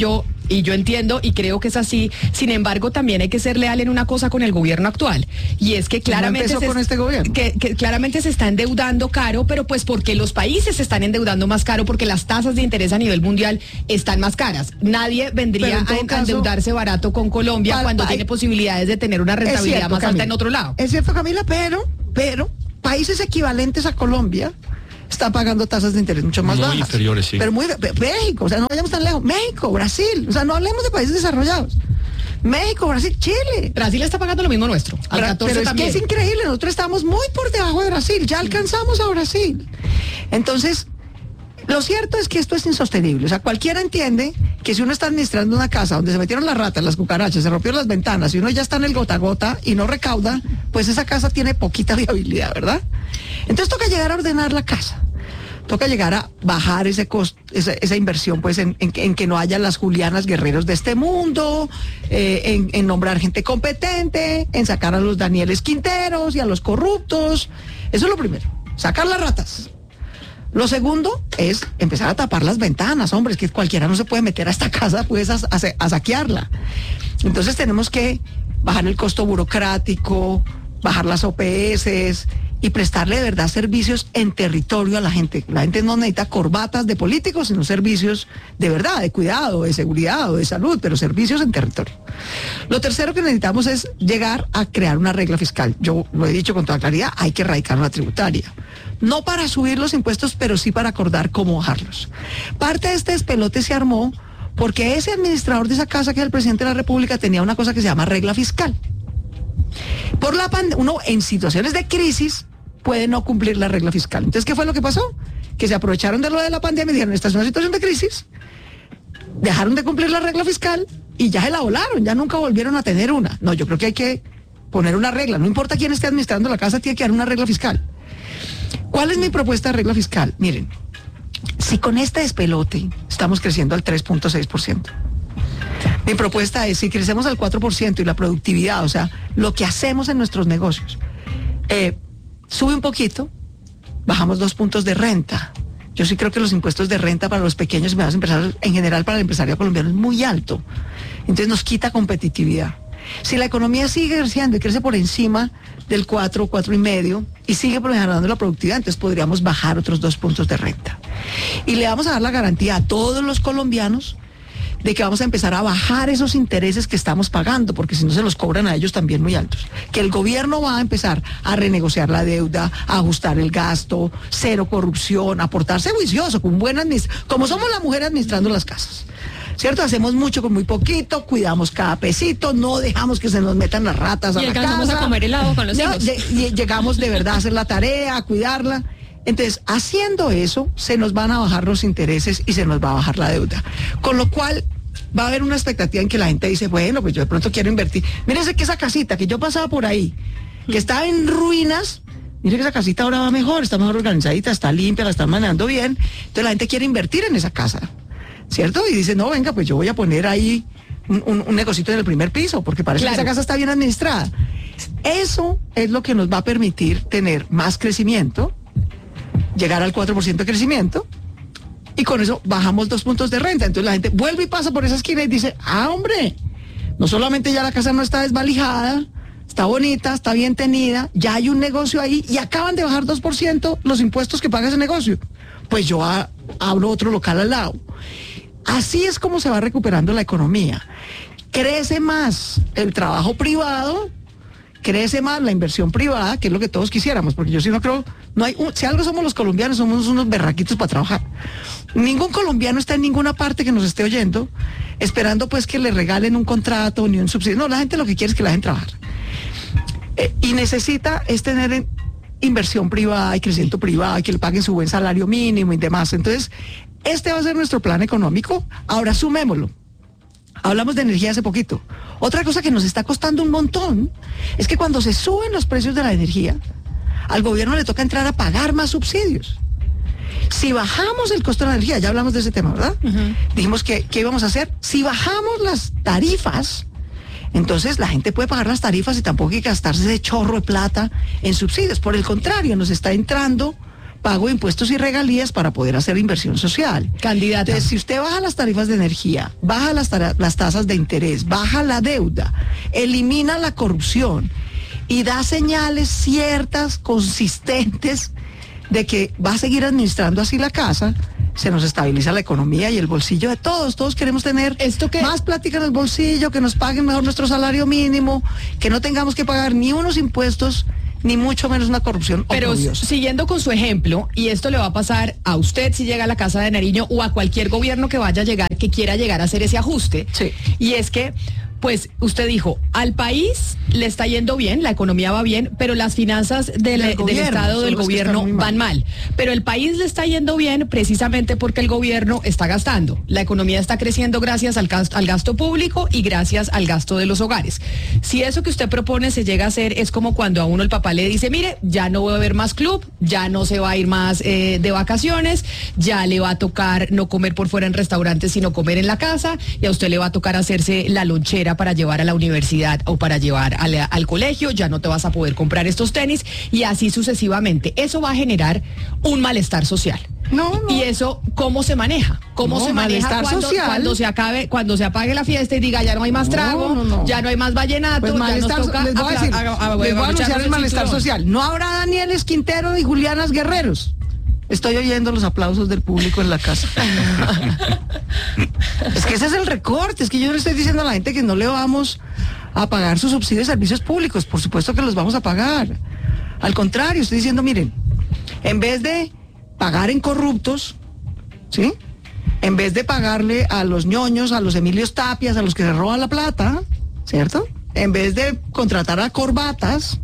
Y yo entiendo y creo que es así. Sin embargo, también hay que ser leal en una cosa con el gobierno actual. Y es que claramente, no se, con este gobierno. Que, que claramente se está endeudando caro, pero pues porque los países se están endeudando más caro, porque las tasas de interés a nivel mundial están más caras. Nadie vendría a endeudarse barato con Colombia pa, cuando pa, tiene posibilidades de tener una rentabilidad cierto, más Camila, alta en otro lado. Es cierto, Camila, pero, pero países equivalentes a Colombia están pagando tasas de interés mucho más muy bajas. inferiores, sí. Pero muy México, o sea, no vayamos tan lejos. México, Brasil, o sea, no hablemos de países desarrollados. México, Brasil, Chile. Brasil está pagando lo mismo nuestro. Al Bra catorce pero es también. que es increíble, nosotros estamos muy por debajo de Brasil, ya alcanzamos a Brasil. Entonces, lo cierto es que esto es insostenible. O sea, cualquiera entiende que si uno está administrando una casa donde se metieron las ratas, las cucarachas, se rompieron las ventanas y uno ya está en el gota a gota y no recauda, pues esa casa tiene poquita viabilidad, ¿verdad? Entonces toca llegar a ordenar la casa. Toca llegar a bajar ese costo, esa, esa inversión, pues, en, en, en que no haya las Julianas Guerreros de este mundo, eh, en, en nombrar gente competente, en sacar a los Danieles Quinteros y a los corruptos. Eso es lo primero, sacar las ratas. Lo segundo es empezar a tapar las ventanas, hombre, es que cualquiera no se puede meter a esta casa, pues, a, a, a saquearla. Entonces tenemos que bajar el costo burocrático, bajar las O P S y prestarle de verdad servicios en territorio a la gente. La gente no necesita corbatas de políticos, sino servicios de verdad, de cuidado, de seguridad o de salud, pero servicios en territorio. Lo tercero que necesitamos es llegar a crear una regla fiscal. Yo lo he dicho con toda claridad, hay que erradicar una tributaria. No para subir los impuestos, pero sí para acordar cómo bajarlos. Parte de este despelote se armó porque ese administrador de esa casa, que es el presidente de la República, tenía una cosa que se llama regla fiscal. Por la pandemia, uno en situaciones de crisis puede no cumplir la regla fiscal. Entonces, ¿qué fue lo que pasó? Que se aprovecharon de lo de la pandemia y dijeron, esta es una situación de crisis, dejaron de cumplir la regla fiscal y ya se la volaron, ya nunca volvieron a tener una. No, yo creo que hay que poner una regla, no importa quién esté administrando la casa, tiene que haber una regla fiscal. ¿Cuál es mi propuesta de regla fiscal? Miren, si con este despelote estamos creciendo al tres punto seis por ciento, mi propuesta es, si crecemos al cuatro por ciento y la productividad, o sea, lo que hacemos en nuestros negocios, eh, sube un poquito, bajamos dos puntos de renta. Yo sí creo que los impuestos de renta para los pequeños y medianos empresarios, en general para el empresario colombiano, es muy alto. Entonces nos quita competitividad. Si la economía sigue creciendo y crece por encima del cuatro, cuatro y medio, y sigue mejorando la productividad, entonces podríamos bajar otros dos puntos de renta. Y le vamos a dar la garantía a todos los colombianos de que vamos a empezar a bajar esos intereses que estamos pagando, porque si no se los cobran a ellos también muy altos. Que el gobierno va a empezar a renegociar la deuda, a ajustar el gasto, cero corrupción, a portarse juicioso, con buena administración, como somos las mujeres administrando las casas. ¿Cierto? Hacemos mucho con muy poquito, cuidamos cada pesito, no dejamos que se nos metan las ratas a y la casa. Y alcanzamos a comer helado con los no, hijos. Y llegamos de verdad a hacer la tarea, a cuidarla. Entonces, haciendo eso, se nos van a bajar los intereses y se nos va a bajar la deuda. Con lo cual, va a haber una expectativa en que la gente dice, bueno, pues yo de pronto quiero invertir. Mírense que esa casita que yo pasaba por ahí, que estaba en ruinas, mire que esa casita ahora va mejor, está mejor organizadita, está limpia, la están manejando bien. Entonces la gente quiere invertir en esa casa, ¿cierto? Y dice, no, venga, pues yo voy a poner ahí un, un, un negocito en el primer piso, porque parece claro que esa casa está bien administrada. Eso es lo que nos va a permitir tener más crecimiento, llegar al cuatro por ciento de crecimiento, y con eso bajamos dos puntos de renta. Entonces la gente vuelve y pasa por esa esquina y dice, ah, hombre, no solamente ya la casa no está desvalijada, está bonita, está bien tenida, ya hay un negocio ahí y acaban de bajar dos por ciento los impuestos que paga ese negocio. Pues yo a, abro otro local al lado. Así es como se va recuperando la economía. Crece más el trabajo privado, crece más la inversión privada, que es lo que todos quisiéramos, porque yo sí no creo, no hay, un, si algo somos los colombianos, somos unos berraquitos para trabajar. Ningún colombiano está en ninguna parte que nos esté oyendo, esperando pues que le regalen un contrato ni un subsidio. No, la gente lo que quiere es que la dejen trabajar. Eh, y necesita es tener en, inversión privada y crecimiento privado y que le paguen su buen salario mínimo y demás. Entonces, este va a ser nuestro plan económico. Ahora sumémoslo. Hablamos de energía hace poquito. Otra cosa que nos está costando un montón es que cuando se suben los precios de la energía, al gobierno le toca entrar a pagar más subsidios. Si bajamos el costo de la energía, ya hablamos de ese tema, ¿verdad? Uh-huh. Dijimos que, ¿qué íbamos a hacer? Si bajamos las tarifas, entonces la gente puede pagar las tarifas y tampoco hay que gastarse ese chorro de plata en subsidios. Por el contrario, nos está entrando pago de impuestos y regalías para poder hacer inversión social. Candidata. Entonces, si usted baja las tarifas de energía, baja las, tara- las tasas de interés, baja la deuda, elimina la corrupción y da señales ciertas, consistentes, de que va a seguir administrando así la casa, se nos estabiliza la economía y el bolsillo de todos. Todos queremos tener ¿Esto qué? más plática en el bolsillo, que nos paguen mejor nuestro salario mínimo, que no tengamos que pagar ni unos impuestos, ni mucho menos una corrupción Pero odiosa. siguiendo con su ejemplo, y esto le va a pasar a usted si llega a la Casa de Nariño o a cualquier gobierno que vaya a llegar, que quiera llegar a hacer ese ajuste. Sí. Y es que, pues, usted dijo, al país le está yendo bien, la economía va bien, pero las finanzas del, Del del gobierno, Estado, son del las que gobierno, están muy mal. van mal. Pero el país le está yendo bien precisamente porque el gobierno está gastando. La economía está creciendo gracias al gasto, al gasto público y gracias al gasto de los hogares. Si eso que usted propone se llega a hacer, es como cuando a uno el papá le dice, mire, ya no voy a ver más club, ya no se va a ir más eh, de vacaciones, ya le va a tocar no comer por fuera en restaurantes, sino comer en la casa, y a usted le va a tocar hacerse la lonchera para llevar a la universidad o para llevar al, al colegio, ya no te vas a poder comprar estos tenis, y así sucesivamente. Eso va a generar un malestar social. No, no. Y eso, ¿cómo se maneja? ¿Cómo No, se maneja malestar cuando, social. cuando se acabe, cuando se apague la fiesta y diga ya no hay más No, trago, no, no. ya no hay más vallenato, Pues ya nos malestar, toca les voy a apla- decir, a- a- les voy a abrocharnos anunciar el malestar cinturón. social. No habrá Danieles Quintero y Julianas Guerreros. Estoy oyendo los aplausos del público en la casa. Es que ese es el recorte, es que yo no le estoy diciendo a la gente que no le vamos a pagar sus subsidios de servicios públicos, por supuesto que los vamos a pagar. Al contrario, estoy diciendo, miren, en vez de pagar en corruptos, ¿sí? En vez de pagarle a los ñoños, a los Emilios Tapias, a los que se roban la plata, ¿cierto? En vez de contratar a corbatas,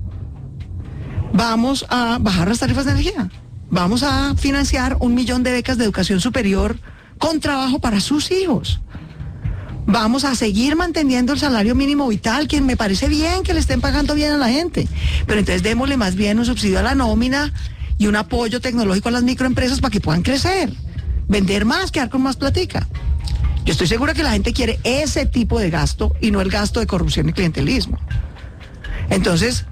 vamos a bajar las tarifas de energía. Vamos a financiar un millón de becas de educación superior con trabajo para sus hijos. Vamos a seguir manteniendo el salario mínimo vital, que me parece bien que le estén pagando bien a la gente. Pero entonces démosle más bien un subsidio a la nómina y un apoyo tecnológico a las microempresas para que puedan crecer, vender más, quedar con más platica. Yo estoy segura que la gente quiere ese tipo de gasto y no el gasto de corrupción y clientelismo. Entonces,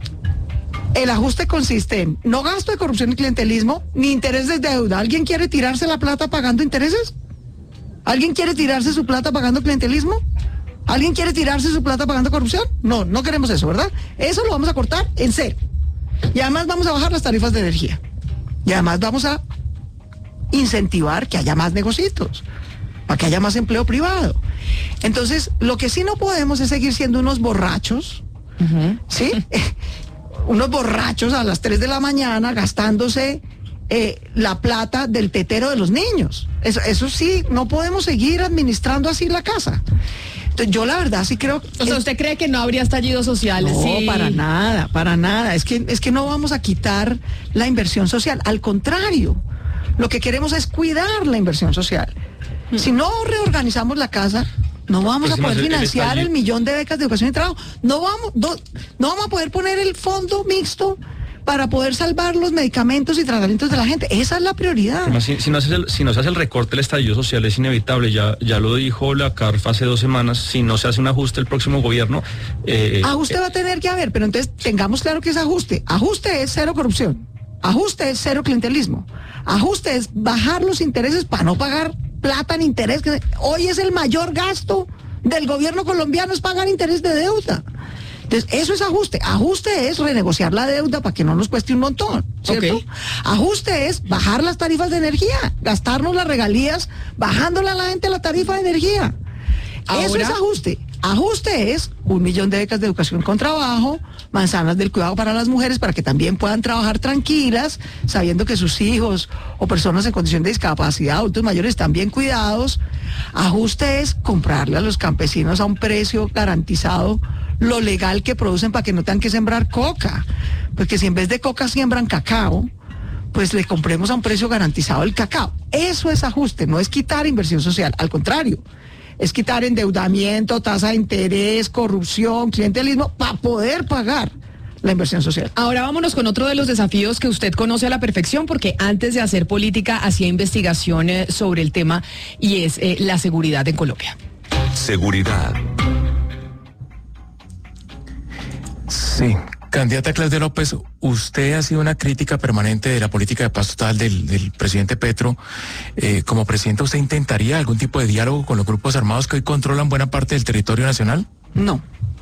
el ajuste consiste en no gasto de corrupción y clientelismo, ni intereses de deuda. ¿Alguien quiere tirarse la plata pagando intereses? ¿Alguien quiere tirarse su plata pagando clientelismo? ¿Alguien quiere tirarse su plata pagando corrupción? No, no queremos eso, ¿verdad? Eso lo vamos a cortar en cero. Y además vamos a bajar las tarifas de energía. Y además vamos a incentivar que haya más negocios, para que haya más empleo privado. Entonces, lo que sí no podemos es seguir siendo unos borrachos, uh-huh. ¿sí? Unos borrachos a las tres de la mañana gastándose eh, la plata del tetero de los niños. Eso, eso sí, no podemos seguir administrando así la casa. Entonces, yo la verdad sí creo... O sea, es, ¿usted cree que no habría estallido social? No, Sí. para nada, para nada. Es que, es que no vamos a quitar la inversión social. Al contrario, lo que queremos es cuidar la inversión social. Hmm. Si no reorganizamos la casa, no vamos Pues a poder el financiar el, estallido- el millón de becas de educación y trabajo. No vamos, no, no vamos a poder poner el fondo mixto para poder salvar los medicamentos y tratamientos de la gente. Esa es la prioridad. Además, si, si no hace el, si no se hace el recorte, el estallido social es inevitable. Ya, ya lo dijo la C A R F hace dos semanas. Si no se hace un ajuste el próximo gobierno... Eh, Ajuste va a tener que haber, pero entonces tengamos claro que es ajuste. Ajuste es cero corrupción. Ajuste es cero clientelismo. Ajuste es bajar los intereses para no pagar plata en interés. Que hoy es el mayor gasto del gobierno colombiano, es pagar interés de deuda. Entonces, eso es ajuste. Ajuste es renegociar la deuda para que no nos cueste un montón, ¿cierto? Okay. Ajuste es bajar las tarifas de energía, gastarnos las regalías, bajándole a la gente la tarifa de energía. Eso Ahora- es ajuste. Ajuste es un millón de becas de educación con trabajo, manzanas del cuidado para las mujeres para que también puedan trabajar tranquilas, sabiendo que sus hijos o personas en condición de discapacidad, adultos mayores, están bien cuidados. Ajuste es comprarle a los campesinos a un precio garantizado lo legal que producen para que no tengan que sembrar coca. Porque si en vez de coca siembran cacao, pues le compremos a un precio garantizado el cacao. Eso es ajuste, no es quitar inversión social, al contrario. Es quitar endeudamiento, tasa de interés, corrupción, clientelismo, para poder pagar la inversión social. Ahora vámonos con otro de los desafíos que usted conoce a la perfección, porque antes de hacer política hacía investigación eh, sobre el tema, y es eh, la seguridad en Colombia. Seguridad. Sí, Candidata Claudia López, usted ha sido una crítica permanente de la política de paz total del, del presidente Petro. Eh, como presidente, ¿usted intentaría algún tipo de diálogo con los grupos armados que hoy controlan buena parte del territorio nacional? No.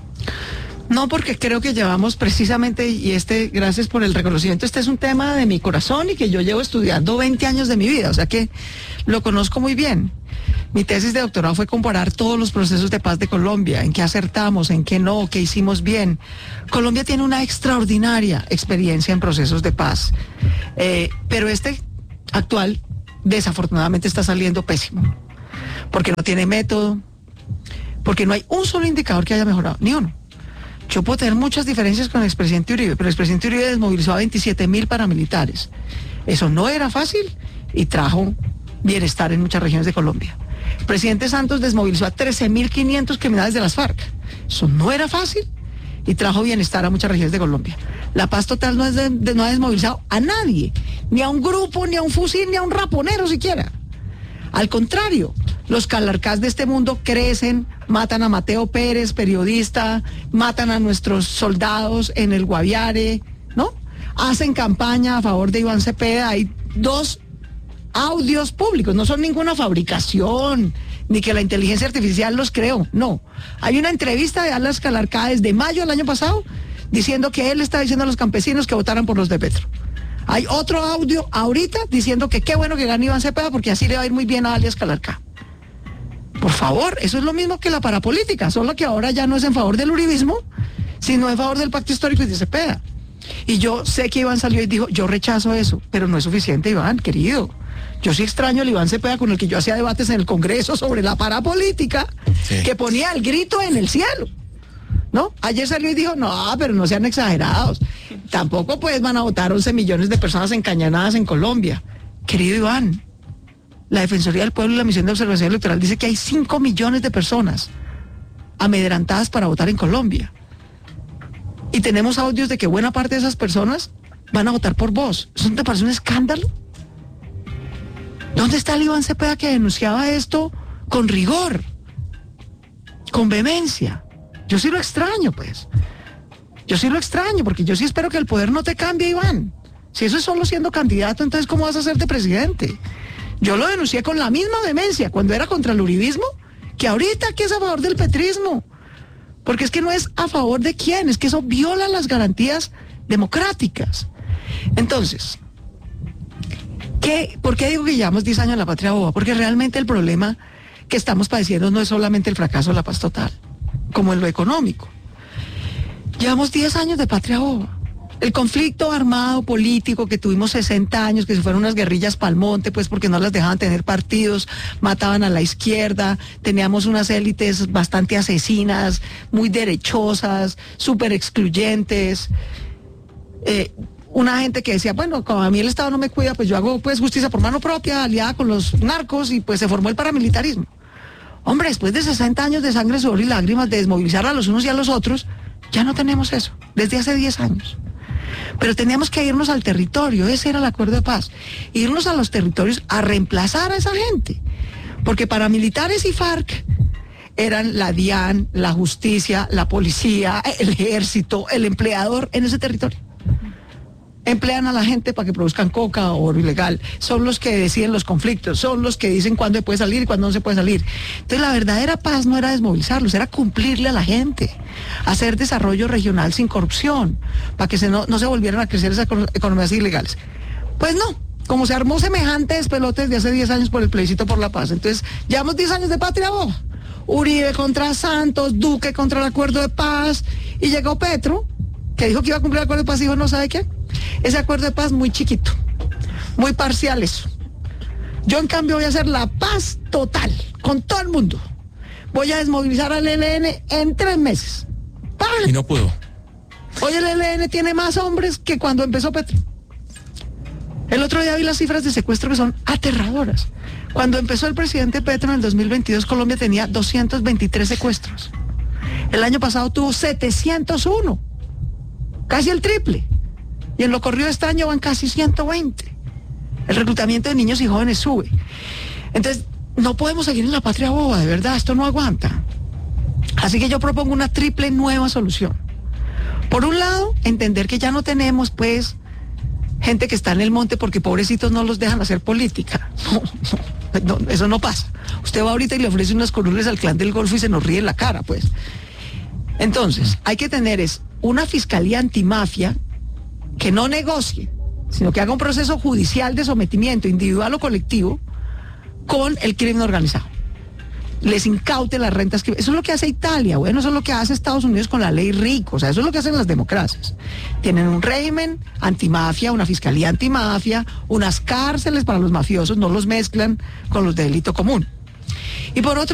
No, porque creo que llevamos precisamente, y este, gracias por el reconocimiento, este es un tema de mi corazón y que yo llevo estudiando veinte años de mi vida, o sea que lo conozco muy bien. Mi tesis de doctorado fue comparar todos los procesos de paz de Colombia, en qué acertamos, en qué no, qué hicimos bien. Colombia tiene una extraordinaria experiencia en procesos de paz, eh, pero este actual desafortunadamente está saliendo pésimo, porque no tiene método, porque no hay un solo indicador que haya mejorado, ni uno. Yo puedo tener muchas diferencias con el expresidente Uribe, pero el expresidente Uribe desmovilizó a veintisiete mil paramilitares. Eso no era fácil y trajo bienestar en muchas regiones de Colombia. El presidente Santos desmovilizó a trece mil quinientos criminales de las FARC. Eso no era fácil y trajo bienestar a muchas regiones de Colombia. La paz total no, es de, de, no ha desmovilizado a nadie, ni a un grupo, ni a un fusil, ni a un raponero siquiera. Al contrario, los calarcás de este mundo crecen, matan a Mateo Pérez, periodista, matan a nuestros soldados en el Guaviare, ¿no? Hacen campaña a favor de Iván Cepeda. Hay dos audios públicos, no son ninguna fabricación, ni que la inteligencia artificial los creó, no. Hay una entrevista de Alas Calarcá desde mayo del año pasado diciendo que él está diciendo a los campesinos que votaran por los de Petro. Hay otro audio ahorita diciendo que qué bueno que gane Iván Cepeda porque así le va a ir muy bien a alias Calarcá. Por favor, eso es lo mismo que la parapolítica, solo que ahora ya no es en favor del uribismo, sino en favor del pacto histórico y de Cepeda. Y yo sé que Iván salió y dijo, yo rechazo eso, pero no es suficiente, Iván, querido. Yo sí extraño al Iván Cepeda con el que yo hacía debates en el Congreso sobre la parapolítica, sí, que ponía el grito en el cielo, ¿no? Ayer salió y dijo, no, pero no sean exagerados. Tampoco pues van a votar once millones de personas encañonadas en Colombia. Querido Iván, la Defensoría del Pueblo y la Misión de Observación Electoral dice que hay cinco millones de personas amedrentadas para votar en Colombia. Y tenemos audios de que buena parte de esas personas van a votar por vos. ¿Eso no te parece un escándalo? ¿Dónde está el Iván Cepeda que denunciaba esto con rigor, con vehemencia? Yo sí lo extraño, pues. Yo sí lo extraño, porque yo sí espero que el poder no te cambie, Iván. Si eso es solo siendo candidato, entonces ¿cómo vas a ser de presidente? Yo lo denuncié con la misma vehemencia cuando era contra el uribismo, que ahorita que es a favor del petrismo. Porque es que no es a favor de quién, es que eso viola las garantías democráticas. Entonces, ¿qué, ¿por qué digo que llevamos diez años en la patria boba? Porque realmente el problema que estamos padeciendo no es solamente el fracaso de la paz total, como en lo económico. Llevamos diez años de patria boba. El conflicto armado político que tuvimos sesenta años, que se fueron unas guerrillas pa'l monte, pues porque no las dejaban tener partidos, mataban a la izquierda, teníamos unas élites bastante asesinas, muy derechosas, súper excluyentes, eh, una gente que decía, bueno, como a mí el Estado no me cuida, pues yo hago pues justicia por mano propia, aliada con los narcos, y pues se formó el paramilitarismo. Hombre, después de sesenta años de sangre, sudor y lágrimas, de desmovilizar a los unos y a los otros, ya no tenemos eso, desde hace diez años. Pero teníamos que irnos al territorio, ese era el acuerdo de paz, irnos a los territorios a reemplazar a esa gente, porque paramilitares y FARC eran la DIAN, la justicia, la policía, el ejército, el empleador en ese territorio. Emplean a la gente para que produzcan coca o oro ilegal, son los que deciden los conflictos, son los que dicen cuándo se puede salir y cuándo no se puede salir. Entonces la verdadera paz no era desmovilizarlos, era cumplirle a la gente, hacer desarrollo regional sin corrupción, para que se no, no se volvieran a crecer esas economías ilegales. Pues no, como se armó semejante despelote desde hace diez años por el plebiscito por la paz. Entonces llevamos diez años de patria boba, Uribe contra Santos, Duque contra el acuerdo de paz, y llegó Petro, que dijo que iba a cumplir el acuerdo de paz y dijo no sabe qué. Ese acuerdo de paz muy chiquito, muy parcial eso. Yo en cambio voy a hacer la paz total, con todo el mundo. Voy a desmovilizar al E L N en tres meses. ¡Pam! Y no pudo. Hoy el E L N tiene más hombres que cuando empezó Petro. El otro día vi las cifras de secuestro que son aterradoras. Cuando empezó el presidente Petro en el dos mil veintidós, Colombia tenía doscientos veintitrés secuestros. El año pasado tuvo setecientos uno, casi el triple. Y en lo corrido de este año van casi ciento veinte. El reclutamiento de niños y jóvenes sube. Entonces, no podemos seguir en la patria boba, de verdad, esto no aguanta. Así que yo propongo una triple nueva solución. Por un lado, entender que ya no tenemos, pues, gente que está en el monte porque pobrecitos no los dejan hacer política. No, no, eso no pasa. Usted va ahorita y le ofrece unas curules al clan del Golfo y se nos ríe en la cara, pues. Entonces, hay que tener es una fiscalía antimafia que no negocie, sino que haga un proceso judicial de sometimiento individual o colectivo con el crimen organizado. Les incaute las rentas que... Eso es lo que hace Italia, bueno, eso es lo que hace Estados Unidos con la ley rico, o sea, eso es lo que hacen las democracias. Tienen un régimen antimafia, una fiscalía antimafia, unas cárceles para los mafiosos, no los mezclan con los de delito común. Y por otro